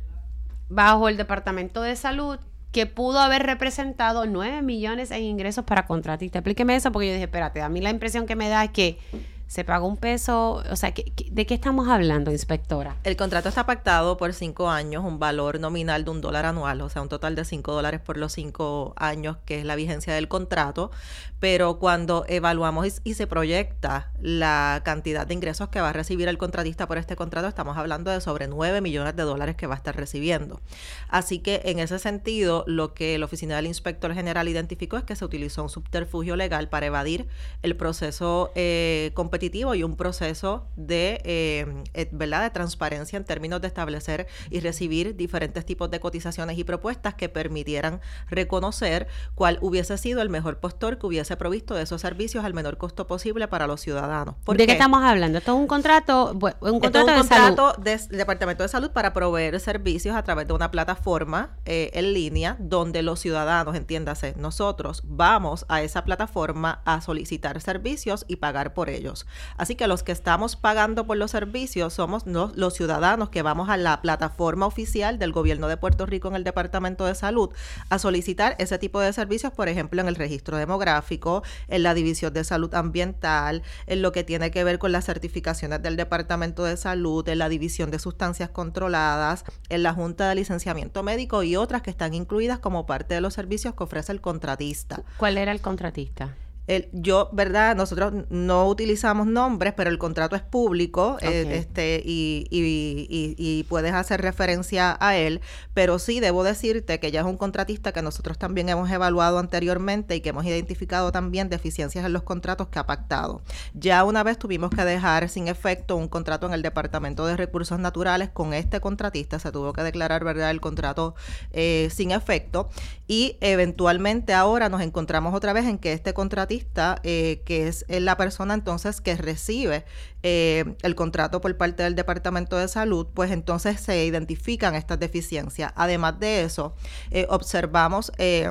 Speaker 1: bajo el Departamento de Salud que pudo haber representado nueve millones en ingresos para contratistas. Explíqueme eso porque yo dije, espérate, a mí la impresión que me da es que se pagó un peso, o sea, ¿qué, qué, ¿de qué estamos hablando, inspectora?
Speaker 9: El contrato está pactado por cinco años, un valor nominal de un dólar anual, o sea, un total de cinco dólares por los cinco años, que es la vigencia del contrato. Pero cuando evaluamos y, y se proyecta la cantidad de ingresos que va a recibir el contratista por este contrato, estamos hablando de sobre nueve millones de dólares que va a estar recibiendo. Así que en ese sentido, lo que la Oficina del Inspector General identificó es que se utilizó un subterfugio legal para evadir el proceso eh, competitivo y un proceso de, eh, eh, ¿verdad? de transparencia en términos de establecer y recibir diferentes tipos de cotizaciones y propuestas que permitieran reconocer cuál hubiese sido el mejor postor que hubiese provisto de esos servicios al menor costo posible para los ciudadanos.
Speaker 1: ¿De qué? qué estamos hablando? ¿Esto es un contrato, bueno, un contrato,
Speaker 9: Esto es un
Speaker 1: de
Speaker 9: contrato
Speaker 1: salud?
Speaker 9: del Departamento de Salud para proveer servicios a través de una plataforma eh, en línea donde los ciudadanos, entiéndase, nosotros vamos a esa plataforma a solicitar servicios y pagar por ellos. Así que los que estamos pagando por los servicios somos no, los ciudadanos que vamos a la plataforma oficial del Gobierno de Puerto Rico en el Departamento de Salud a solicitar ese tipo de servicios, por ejemplo, en el registro demográfico, en la División de Salud Ambiental, en lo que tiene que ver con las certificaciones del Departamento de Salud, en la División de Sustancias Controladas, en la Junta de Licenciamiento Médico y otras que están incluidas como parte de los servicios que ofrece el contratista.
Speaker 1: ¿Cuál era el contratista?
Speaker 9: El, yo, ¿verdad? Nosotros no utilizamos nombres, pero el contrato es público, okay. eh, este y, y, y, y puedes hacer referencia a él, pero sí debo decirte que ya es un contratista que nosotros también hemos evaluado anteriormente y que hemos identificado también deficiencias en los contratos que ha pactado. Ya una vez tuvimos que dejar sin efecto un contrato en el Departamento de Recursos Naturales con este contratista, se tuvo que declarar, ¿verdad?, el contrato eh, sin efecto y eventualmente ahora nos encontramos otra vez en que este contratista Eh, que es la persona entonces que recibe eh, el contrato por parte del Departamento de Salud, pues entonces se identifican estas deficiencias. Además de eso, eh, observamos eh,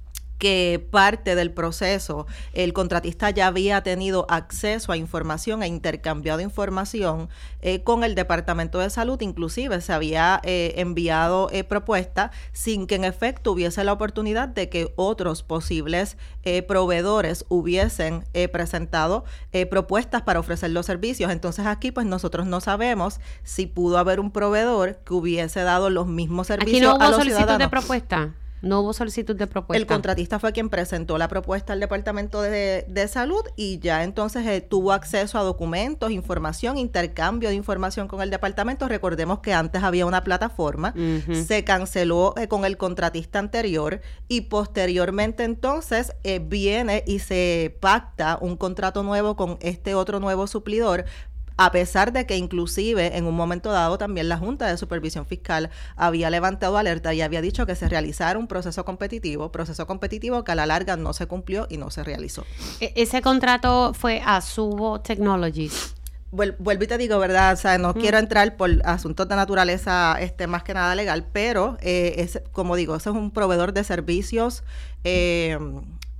Speaker 9: que parte del proceso el contratista ya había tenido acceso a información e intercambiado información eh, con el Departamento de Salud, inclusive se había eh, enviado eh, propuestas sin que en efecto hubiese la oportunidad de que otros posibles eh, proveedores hubiesen eh, presentado eh, propuestas para ofrecer los servicios. Entonces aquí pues nosotros no sabemos si pudo haber un proveedor que hubiese dado los mismos servicios
Speaker 1: aquí no hubo
Speaker 9: a los
Speaker 1: solicitud
Speaker 9: ciudadanos.
Speaker 1: de propuesta. No hubo solicitud de propuesta.
Speaker 9: El contratista fue quien presentó la propuesta al Departamento de, de Salud y ya entonces eh, tuvo acceso a documentos, información, intercambio de información con el departamento. Recordemos que antes había una plataforma, uh-huh. se canceló eh, con el contratista anterior y posteriormente entonces eh, viene y se pacta un contrato nuevo con este otro nuevo suplidor, a pesar de que inclusive en un momento dado también la Junta de Supervisión Fiscal había levantado alerta y había dicho que se realizara un proceso competitivo, proceso competitivo que a la larga no se cumplió y no se realizó.
Speaker 1: E- ese contrato fue a Subo Technologies.
Speaker 9: Vuelvo y te digo, ¿verdad? O sea, no mm. quiero entrar por asuntos de naturaleza este más que nada legal, pero eh, es, como digo, ese es un proveedor de servicios eh,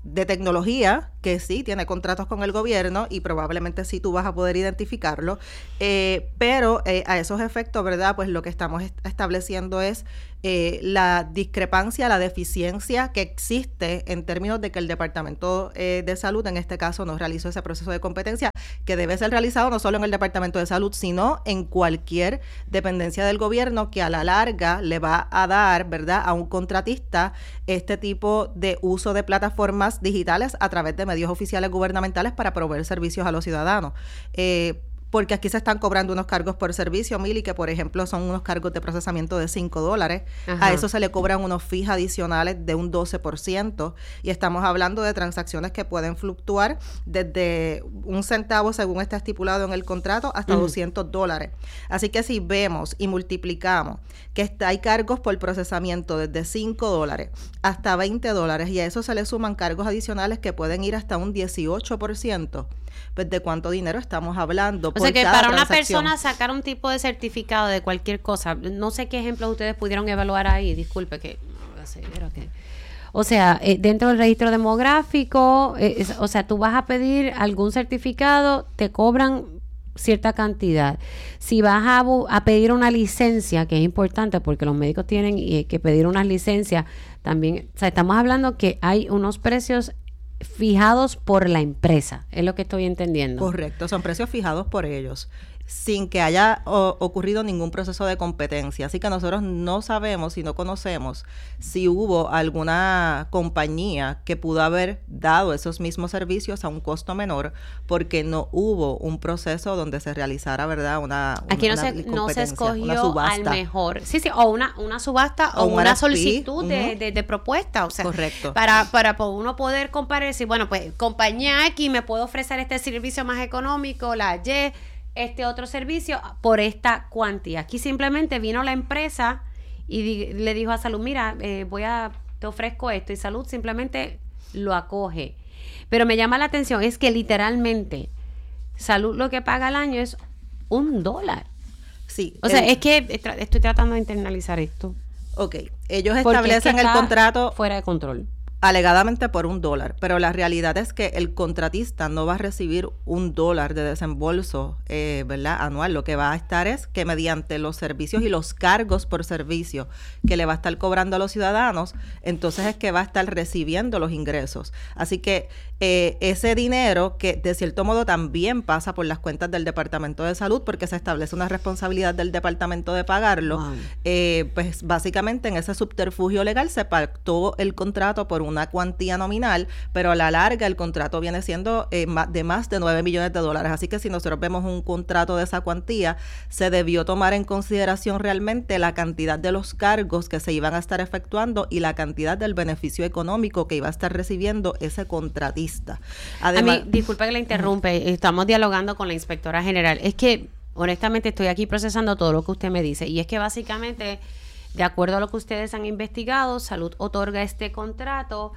Speaker 9: de tecnología, que sí tiene contratos con el gobierno y probablemente sí tú vas a poder identificarlo, eh, pero eh, a esos efectos, ¿verdad? Pues lo que estamos est- estableciendo es eh, la discrepancia, la deficiencia que existe en términos de que el Departamento eh, de Salud, en este caso, no realizó ese proceso de competencia, que debe ser realizado no solo en el Departamento de Salud, sino en cualquier dependencia del gobierno que a la larga le va a dar, ¿verdad?, a un contratista este tipo de uso de plataformas digitales a través de medios oficiales gubernamentales para proveer servicios a los ciudadanos. Eh, porque aquí se están cobrando unos cargos por servicio, Mili, que por ejemplo son unos cargos de procesamiento de cinco dólares. Ajá. A eso se le cobran unos fees adicionales de un doce por ciento y estamos hablando de transacciones que pueden fluctuar desde un centavo, según está estipulado en el contrato, hasta uh-huh. doscientos dólares. Así que si vemos y multiplicamos que está, hay cargos por procesamiento desde cinco dólares hasta veinte dólares y a eso se le suman cargos adicionales que pueden ir hasta un dieciocho por ciento, pues de cuánto dinero estamos hablando.
Speaker 1: O sea que para una persona sacar un tipo de certificado de cualquier cosa, no sé qué ejemplos ustedes pudieron evaluar ahí, disculpe que no lo sé, pero que o sea, eh, dentro del registro demográfico, eh, es, o sea, tú vas a pedir algún certificado, te cobran cierta cantidad. Si vas a, a pedir una licencia, que es importante porque los médicos tienen eh, que pedir unas licencias, también, o sea, estamos hablando que hay unos precios fijados por la empresa, es lo que estoy entendiendo.
Speaker 9: Correcto, son precios fijados por ellos, sin que haya o, ocurrido ningún proceso de competencia. Así que nosotros no sabemos y no conocemos si hubo alguna compañía que pudo haber dado esos mismos servicios a un costo menor porque no hubo un proceso donde se realizara, ¿verdad? Una,
Speaker 1: Aquí no,
Speaker 9: una
Speaker 1: se, no se escogió al mejor. Sí, sí, o una, una subasta o, o una, una solicitud uh-huh. de, de, de propuesta. O sea,
Speaker 9: correcto.
Speaker 1: Para, para uno poder comparar y decir, bueno, pues compañía aquí me puede ofrecer este servicio más económico, la Y, este otro servicio por esta cuantía. Aquí simplemente vino la empresa y di, le dijo a Salud, mira, eh, voy a, te ofrezco esto, y Salud simplemente lo acoge. Pero me llama la atención, es que literalmente Salud lo que paga al año es un dólar.
Speaker 9: Sí.
Speaker 1: O sea, el, es que estoy tratando de internalizar esto.
Speaker 9: Ok, ellos establecen es que el contrato
Speaker 1: fuera de control.
Speaker 9: Alegadamente por un dólar, pero la realidad es que el contratista no va a recibir un dólar de desembolso, eh, ¿verdad?, anual. Lo que va a estar es que mediante los servicios y los cargos por servicio que le va a estar cobrando a los ciudadanos, entonces es que va a estar recibiendo los ingresos. Así que eh, ese dinero, que de cierto modo también pasa por las cuentas del Departamento de Salud, porque se establece una responsabilidad del departamento de pagarlo, wow. eh, pues básicamente en ese subterfugio legal se pactó el contrato por un una cuantía nominal, pero a la larga el contrato viene siendo eh, de más de nueve millones de dólares. Así que si nosotros vemos un contrato de esa cuantía, se debió tomar en consideración realmente la cantidad de los cargos que se iban a estar efectuando y la cantidad del beneficio económico que iba a estar recibiendo ese contratista.
Speaker 1: Además, a mí, disculpa que la interrumpe, estamos dialogando con la inspectora general. Es que, honestamente, estoy aquí procesando todo lo que usted me dice, y es que básicamente, de acuerdo a lo que ustedes han investigado, Salud otorga este contrato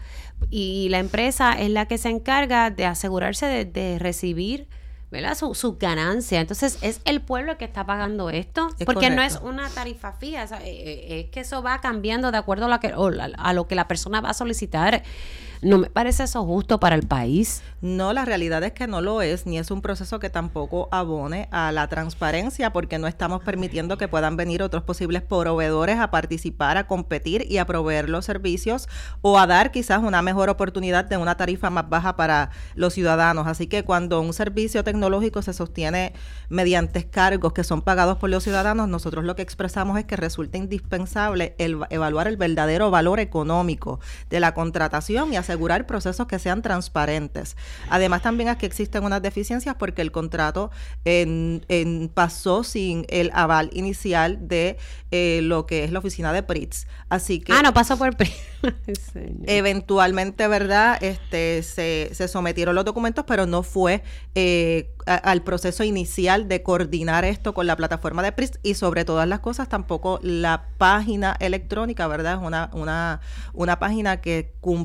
Speaker 1: y la empresa es la que se encarga de asegurarse de, de recibir, ¿verdad?, su, su ganancia. Entonces, ¿es el pueblo el que está pagando esto?
Speaker 9: Es
Speaker 1: Porque
Speaker 9: correcto.
Speaker 1: No es una tarifa fija, es, es que eso va cambiando de acuerdo a, la que, a lo que la persona va a solicitar. No me parece eso justo para el país.
Speaker 9: No, la realidad es que no lo es, ni es un proceso que tampoco abone a la transparencia, porque no estamos permitiendo que puedan venir otros posibles proveedores a participar, a competir y a proveer los servicios o a dar quizás una mejor oportunidad de una tarifa más baja para los ciudadanos. Así que cuando un servicio tecnológico se sostiene mediante cargos que son pagados por los ciudadanos, nosotros lo que expresamos es que resulta indispensable el, evaluar el verdadero valor económico de la contratación y asegurar procesos que sean transparentes. Además, también es que existen unas deficiencias porque el contrato en, en pasó sin el aval inicial de eh, lo que es la oficina de P R I T S. Así que
Speaker 1: ah, no pasó por P R I T
Speaker 9: S. Eventualmente, ¿verdad? Este se, se sometieron los documentos, pero no fue eh, a, al proceso inicial de coordinar esto con la plataforma de P R I T S y sobre todas las cosas tampoco la página electrónica, ¿verdad? Es una, una, una página que cumpliera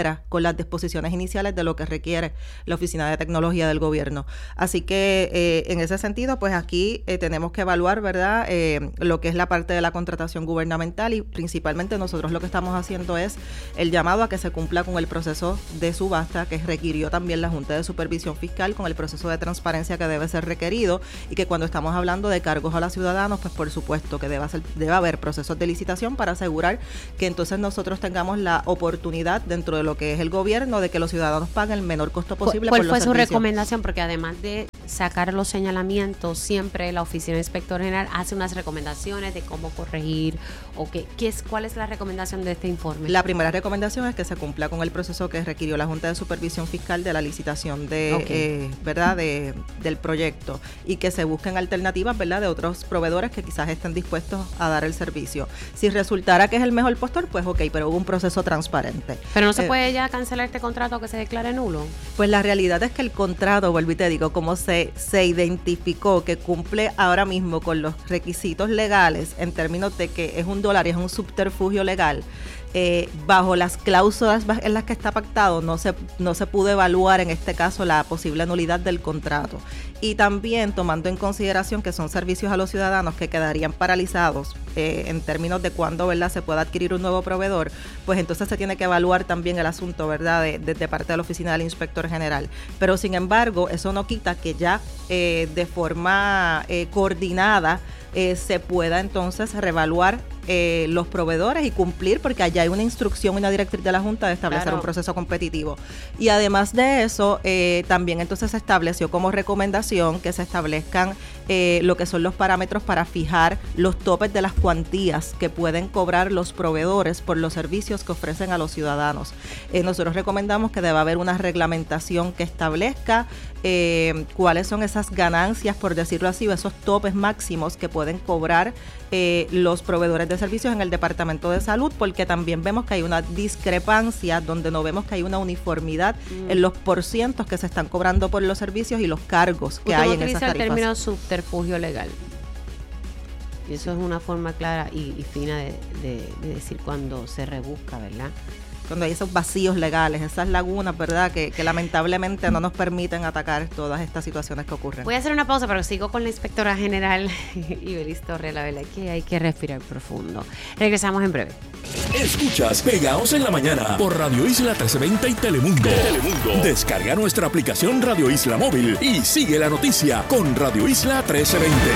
Speaker 9: cumpliera con las disposiciones iniciales de lo que requiere la Oficina de Tecnología del Gobierno. Así que eh, en ese sentido, pues aquí eh, tenemos que evaluar, ¿verdad?, eh, lo que es la parte de la contratación gubernamental, y principalmente nosotros lo que estamos haciendo es el llamado a que se cumpla con el proceso de subasta que requirió también la Junta de Supervisión Fiscal, con el proceso de transparencia que debe ser requerido, y que cuando estamos hablando de cargos a los ciudadanos, pues por supuesto que debe, ser, debe haber procesos de licitación para asegurar que entonces nosotros tengamos la oportunidad dentro de lo que es el gobierno de que los ciudadanos paguen el menor costo posible.
Speaker 1: ¿Cuál
Speaker 9: por
Speaker 1: fue
Speaker 9: los
Speaker 1: su
Speaker 9: servicios.
Speaker 1: recomendación? Porque además de sacar los señalamientos, siempre la Oficina de Inspector General hace unas recomendaciones de cómo corregir o qué, qué es, cuál es la recomendación de este informe.
Speaker 9: La primera recomendación es que se cumpla con el proceso que requirió la Junta de Supervisión Fiscal de la licitación de, okay. eh, ¿verdad? De, del proyecto, y que se busquen alternativas, ¿verdad?, de otros proveedores que quizás estén dispuestos a dar el servicio. Si resultara que es el mejor postor, pues ok, pero hubo un proceso transparente.
Speaker 1: Pero no se
Speaker 9: eh,
Speaker 1: puede ya cancelar este contrato o que se declare nulo.
Speaker 9: Pues la realidad es que el contrato, vuelvo y te digo, como se, se identificó que cumple ahora mismo con los requisitos legales en términos de que es un dólar y es un subterfugio legal, Eh, bajo las cláusulas en las que está pactado, no se, no se pudo evaluar en este caso la posible nulidad del contrato. Y también tomando en consideración que son servicios a los ciudadanos que quedarían paralizados eh, en términos de cuándo, ¿verdad?, se pueda adquirir un nuevo proveedor, pues entonces se tiene que evaluar también el asunto, ¿verdad?, de, de, de parte de la Oficina del Inspector General. Pero sin embargo, eso no quita que ya eh, de forma eh, coordinada eh, se pueda entonces reevaluar Eh, los proveedores y cumplir, porque allá hay una instrucción y una directriz de la Junta de establecer claro. un proceso competitivo. Y además de eso, eh, también entonces se estableció como recomendación que se establezcan eh, lo que son los parámetros para fijar los topes de las cuantías que pueden cobrar los proveedores por los servicios que ofrecen a los ciudadanos. Eh, nosotros recomendamos que debe haber una reglamentación que establezca eh, cuáles son esas ganancias, por decirlo así, o esos topes máximos que pueden cobrar eh, los proveedores de servicios en el Departamento de Salud, porque también vemos que hay una discrepancia donde no vemos que hay una uniformidad mm. en los porcientos que se están cobrando por los servicios y los cargos que hay en esas tarifas.
Speaker 1: Utiliza el término subterfugio legal. Y eso es una forma clara y, y fina de, de, de decir cuando se rebusca, ¿verdad?
Speaker 9: Cuando hay esos vacíos legales, esas lagunas, ¿verdad?, que, que lamentablemente no nos permiten atacar todas estas situaciones que ocurren.
Speaker 1: Voy a hacer una pausa, pero sigo con la Inspectora General Ibelis Torres. La verdad que hay que respirar profundo. Regresamos en breve.
Speaker 3: Escuchas Pegaos en la Mañana por Radio Isla trece veinte y Telemundo. Telemundo. Descarga nuestra aplicación Radio Isla Móvil y sigue la noticia con Radio Isla trece veinte.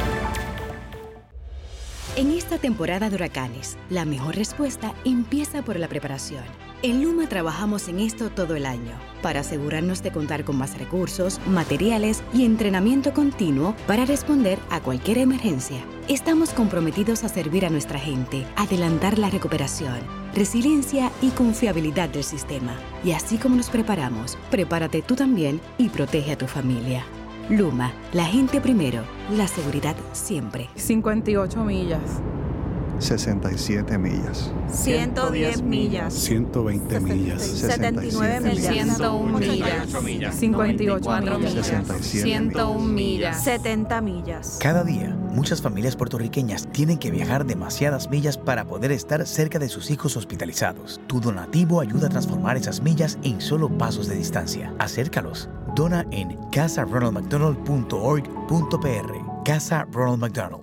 Speaker 12: En esta temporada de huracanes, la mejor respuesta empieza por la preparación. En Luma trabajamos en esto todo el año, para asegurarnos de contar con más recursos, materiales y entrenamiento continuo para responder a cualquier emergencia. Estamos comprometidos a servir a nuestra gente, adelantar la recuperación, resiliencia y confiabilidad del sistema. Y así como nos preparamos, prepárate tú también y protege a tu familia. Luma, la gente primero, la seguridad siempre.
Speaker 13: cincuenta y ocho millas.
Speaker 14: sesenta y siete millas.
Speaker 13: ciento diez millas.
Speaker 14: ciento veinte millas.
Speaker 13: setenta y nueve millas. ciento uno millas. cincuenta y ocho millas.
Speaker 14: sesenta y siete
Speaker 13: ciento uno millas. setenta millas.
Speaker 15: Cada día, muchas familias puertorriqueñas tienen que viajar demasiadas millas para poder estar cerca de sus hijos hospitalizados. Tu donativo ayuda a transformar esas millas en solo pasos de distancia. Acércalos. Dona en casa ronald mcdonald punto org punto p r. Casa Ronald McDonald.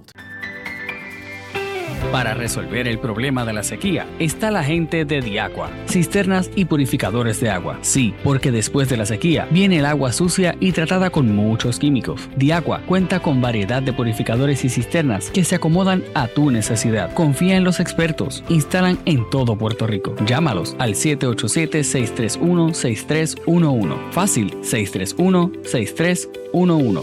Speaker 11: Para resolver el problema de la sequía está la gente de Diaqua, cisternas y purificadores de agua. Sí, porque después de la sequía viene el agua sucia y tratada con muchos químicos. Diaqua cuenta con variedad de purificadores y cisternas que se acomodan a tu necesidad. Confía en los expertos. Instalan en todo Puerto Rico. Llámalos al siete ocho siete, seis tres uno, seis tres uno uno. Fácil, seis tres uno, seis tres uno uno.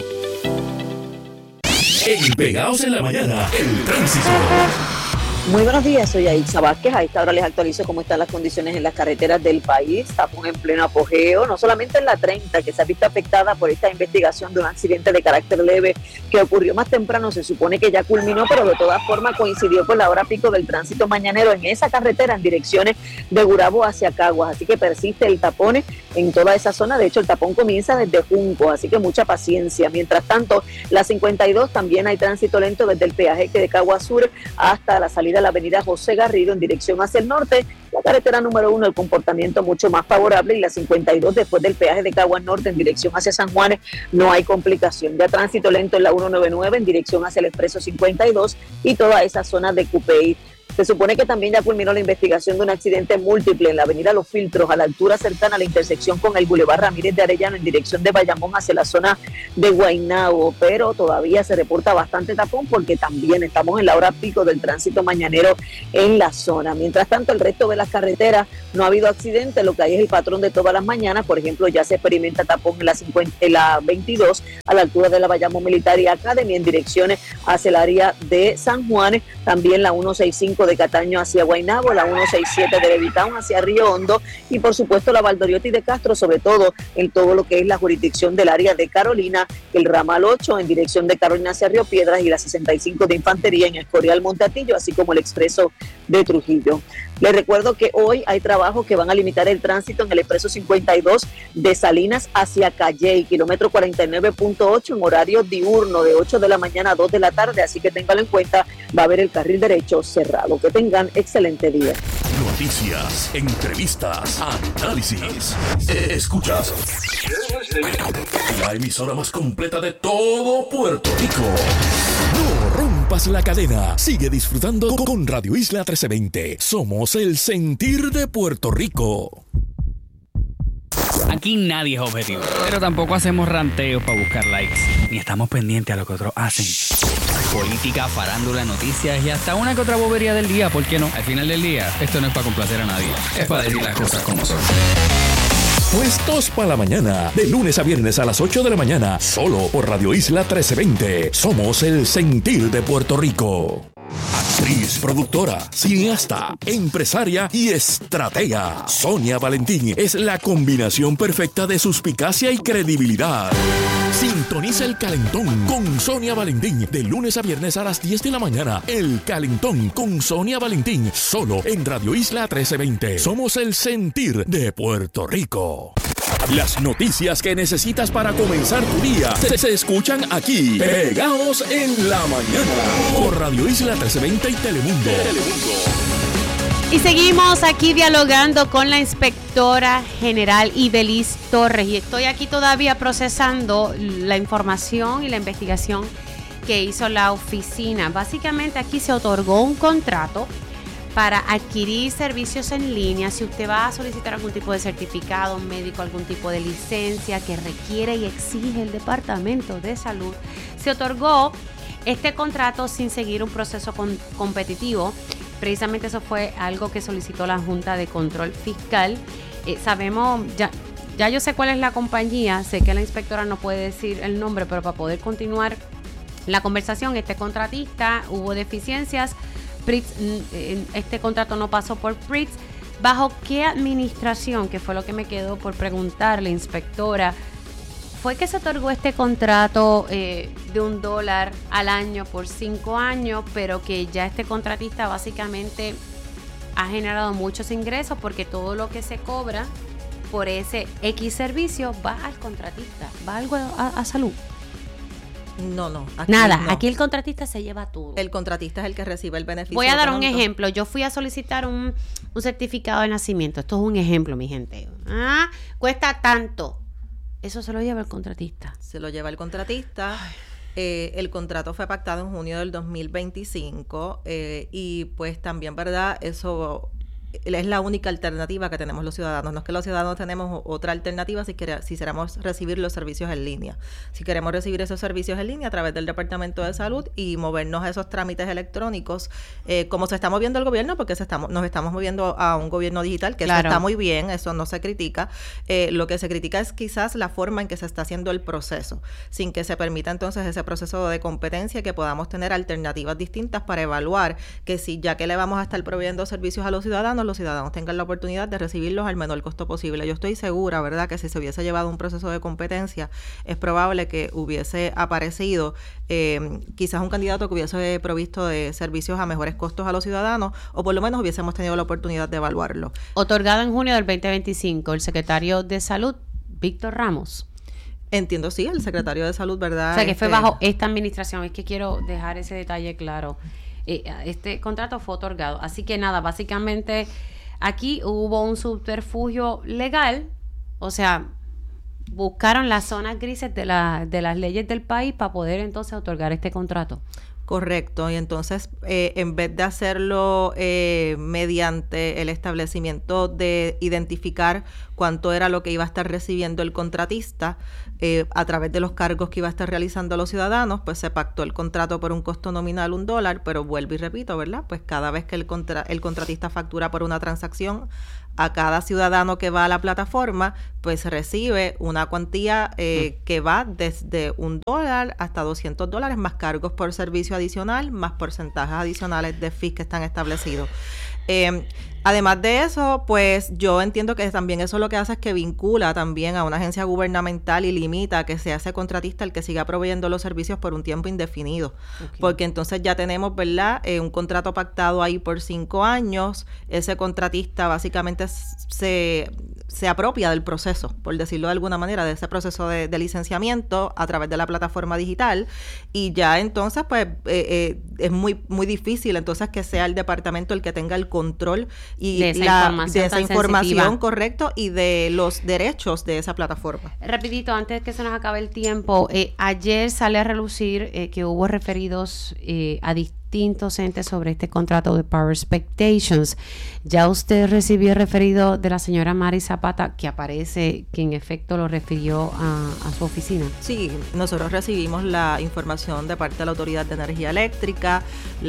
Speaker 3: En Pegaos en la Mañana, el tránsito.
Speaker 16: Muy buenos días, soy Aixa Vázquez. A esta hora les actualizo cómo están las condiciones en las carreteras del país. Tapón en pleno apogeo, no solamente en la treinta, que se ha visto afectada por esta investigación de un accidente de carácter leve que ocurrió más temprano. Se supone que ya culminó, pero de todas formas coincidió con la hora pico del tránsito mañanero en esa carretera en direcciones de Gurabo hacia Caguas. Así que persiste el tapón en toda esa zona. De hecho, el tapón comienza desde Junco, así que mucha paciencia. Mientras tanto, la cincuenta y dos también hay tránsito lento desde el peaje de Caguas Sur hasta la salida salida a la avenida José Garrido en dirección hacia el norte. La carretera número uno, el comportamiento mucho más favorable, y la cincuenta y dos después del peaje de Caguas Norte en dirección hacia San Juan no hay complicación. Ya tránsito lento en la ciento noventa y nueve en dirección hacia el expreso cincuenta y dos y toda esa zona de Cupey. Se supone que también ya culminó la investigación de un accidente múltiple en la avenida Los Filtros, a la altura cercana a la intersección con el Boulevard Ramírez de Arellano en dirección de Bayamón hacia la zona de Guaynabo, pero todavía se reporta bastante tapón porque también estamos en la hora pico del tránsito mañanero en la zona. Mientras tanto, el resto de las carreteras no ha habido accidentes, lo que hay es el patrón de todas las mañanas. Por ejemplo, ya se experimenta tapón en la, cincuenta, en la veintidós a la altura de la Bayamón Military Academy en direcciones hacia el área de San Juan, también la ciento sesenta y cinco de Cataño hacia Guaynabo, la ciento sesenta y siete de Levitown hacia Río Hondo y por supuesto la Valdoriotti de Castro, sobre todo en todo lo que es la jurisdicción del área de Carolina, el ramal ocho en dirección de Carolina hacia Río Piedras y la sesenta y cinco de Infantería en Escorial Monteatillo, así como el expreso de Trujillo. Les recuerdo que hoy hay trabajos que van a limitar el tránsito en el expreso cincuenta y dos de Salinas hacia Calley, kilómetro cuarenta y nueve punto ocho en horario diurno de ocho de la mañana a dos de la tarde, así que ténganlo en cuenta, va a haber el carril derecho cerrado. Que tengan excelente día.
Speaker 3: Noticias, entrevistas, análisis. Escuchas la emisora más completa de todo Puerto Rico. No rompas la cadena. Sigue disfrutando con Radio Isla trece veinte. Somos el sentir de Puerto Rico.
Speaker 11: Aquí nadie es objetivo, pero tampoco hacemos ranteos para buscar likes, ni estamos pendientes a lo que otros hacen. Política, farándula, noticias y hasta una que otra bobería del día, ¿por qué no? Al final del día, esto no es para complacer a nadie, es para decir las cosas como son.
Speaker 3: Puestos para la mañana, de lunes a viernes a las ocho de la mañana, solo por Radio Isla trece veinte. Somos el sentir de Puerto Rico. Actriz, productora, cineasta, empresaria y estratega. Sonia Valentín es la combinación perfecta de suspicacia y credibilidad. Sintoniza El Calentón con Sonia Valentín de lunes a viernes a las diez de la mañana. El Calentón con Sonia Valentín, solo en Radio Isla trece veinte. Somos el sentir de Puerto Rico. Las noticias que necesitas para comenzar tu día se, se escuchan aquí, pegados en la mañana, por Radio Isla trece veinte y Telemundo.
Speaker 1: Y seguimos aquí dialogando con la inspectora general Ibeliz Torres. Y estoy aquí todavía procesando la información y la investigación que hizo la oficina. Básicamente aquí se otorgó un contrato para adquirir servicios en línea. Si usted va a solicitar algún tipo de certificado médico, algún tipo de licencia que requiere y exige el Departamento de Salud, se otorgó este contrato sin seguir un proceso con, competitivo. Precisamente eso fue algo que solicitó la Junta de Control Fiscal. Eh, sabemos, ya, ya yo sé cuál es la compañía, sé que la inspectora no puede decir el nombre, pero para poder continuar la conversación, este contratista, hubo deficiencias. Pritz, este contrato no pasó por Pritz. ¿Bajo qué administración, que fue lo que me quedó por preguntarle, inspectora, fue que se otorgó este contrato eh, de un dólar al año por cinco años, pero que ya este contratista básicamente ha generado muchos ingresos porque todo lo que se cobra por ese X servicio va al contratista, va algo a, a salud?
Speaker 9: No, no. Aquí
Speaker 1: Nada,
Speaker 9: no.
Speaker 1: Aquí el contratista se lleva todo.
Speaker 9: El contratista es el que recibe el beneficio.
Speaker 1: Voy a dar
Speaker 9: económico.
Speaker 1: un ejemplo. Yo fui a solicitar un, un certificado de nacimiento. Esto es un ejemplo, mi gente. Ah, cuesta tanto. Eso se lo lleva el contratista.
Speaker 9: Se lo lleva el contratista. Eh, el contrato fue pactado en junio del dos mil veinticinco eh, y pues también, ¿verdad? Eso es la única alternativa que tenemos los ciudadanos. No es que los ciudadanos tenemos otra alternativa si, quere, si queremos recibir los servicios en línea. Si queremos recibir esos servicios en línea a través del Departamento de Salud y movernos a esos trámites electrónicos, eh, como se está moviendo el gobierno, porque se estamos, nos estamos moviendo a un gobierno digital, que claro. Eso está muy bien, eso no se critica. Eh, lo que se critica es quizás la forma en que se está haciendo el proceso, sin que se permita entonces ese proceso de competencia, que podamos tener alternativas distintas para evaluar que si ya que le vamos a estar proveyendo servicios a los ciudadanos, los ciudadanos tengan la oportunidad de recibirlos al menor costo posible. Yo estoy segura, ¿verdad?, que si se hubiese llevado un proceso de competencia, es probable que hubiese aparecido eh, quizás un candidato que hubiese provisto de servicios a mejores costos a los ciudadanos, o por lo menos hubiésemos tenido la oportunidad de evaluarlo.
Speaker 1: Otorgado en junio del veinte veinticinco, el secretario de Salud, Víctor Ramos.
Speaker 9: Entiendo, sí, el secretario de Salud, ¿verdad?
Speaker 1: O sea, que
Speaker 9: este...
Speaker 1: fue bajo esta administración. Es que quiero dejar ese detalle claro. eh, este contrato fue otorgado. Así que nada, básicamente aquí hubo un subterfugio legal, o sea, buscaron las zonas grises de, la, de las leyes del país para poder entonces otorgar este contrato.
Speaker 9: Correcto, y entonces eh, en vez de hacerlo eh, mediante el establecimiento de identificar cuánto era lo que iba a estar recibiendo el contratista eh, a través de los cargos que iba a estar realizando los ciudadanos, pues se pactó el contrato por un costo nominal un dólar, pero vuelvo y repito, ¿verdad? Pues cada vez que el, contra el contratista factura por una transacción, a cada ciudadano que va a la plataforma, pues recibe una cuantía eh, que va desde un dólar hasta doscientos dólares, más cargos por servicio adicional, más porcentajes adicionales de fees que están establecidos. Eh, además de eso, pues yo entiendo que también eso lo que hace es que vincula también a una agencia gubernamental y limita a que sea ese contratista el que siga proveyendo los servicios por un tiempo indefinido. Okay. Porque entonces ya tenemos, ¿verdad?, eh, un contrato pactado ahí por cinco años. Ese contratista básicamente se, se apropia del proceso, por decirlo de alguna manera, de ese proceso de, de licenciamiento a través de la plataforma digital, y ya entonces pues eh, eh, es muy, muy difícil entonces que sea el departamento el que tenga el control y
Speaker 1: de esa
Speaker 9: la,
Speaker 1: información,
Speaker 9: de esa información correcto, y de los derechos de esa plataforma.
Speaker 1: Rapidito, antes de que se nos acabe el tiempo, eh, ayer sale a relucir eh, que hubo referidos eh, a distintos entes sobre este contrato de Power Expectations. Ya usted recibió el referido de la señora Mari Zapata, que aparece que en efecto lo refirió a, a su oficina.
Speaker 9: Sí, nosotros recibimos la información de parte de la Autoridad de Energía Eléctrica,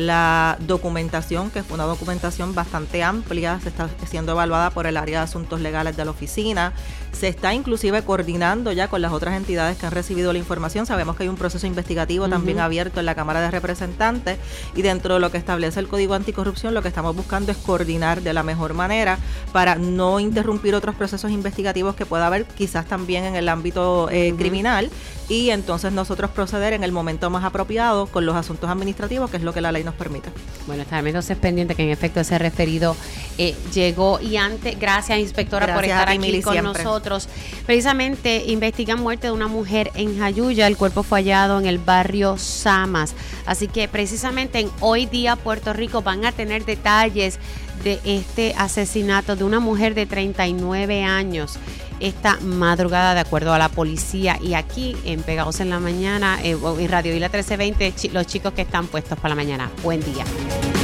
Speaker 9: la documentación, que fue una documentación bastante amplia, se está siendo evaluada por el área de asuntos legales de la oficina, se está inclusive coordinando ya con las otras entidades que han recibido la información. Sabemos que hay un proceso investigativo uh-huh. también abierto en la Cámara de Representantes, y dentro de lo que establece el Código Anticorrupción, lo que estamos buscando es coordinar de la mejor manera para no interrumpir otros procesos investigativos que pueda haber quizás también en el ámbito eh, uh-huh. criminal, y entonces nosotros proceder en el momento más apropiado con los asuntos administrativos, que es lo que la ley nos permite.
Speaker 1: Bueno, estaremos entonces pendiente que en efecto ese referido eh, llegó, y antes, gracias inspectora gracias por estar aquí Mili, con siempre. nosotros. Precisamente investigan muerte de una mujer en Jayuya, el cuerpo fue hallado en el barrio Samas, así que precisamente en Hoy Día Puerto Rico van a tener detalles de este asesinato de una mujer de treinta y nueve años esta madrugada, de acuerdo a la policía. Y aquí en Pegados en la Mañana, eh, en Radio Isla trece veinte, los chicos que están puestos para la mañana. Buen día.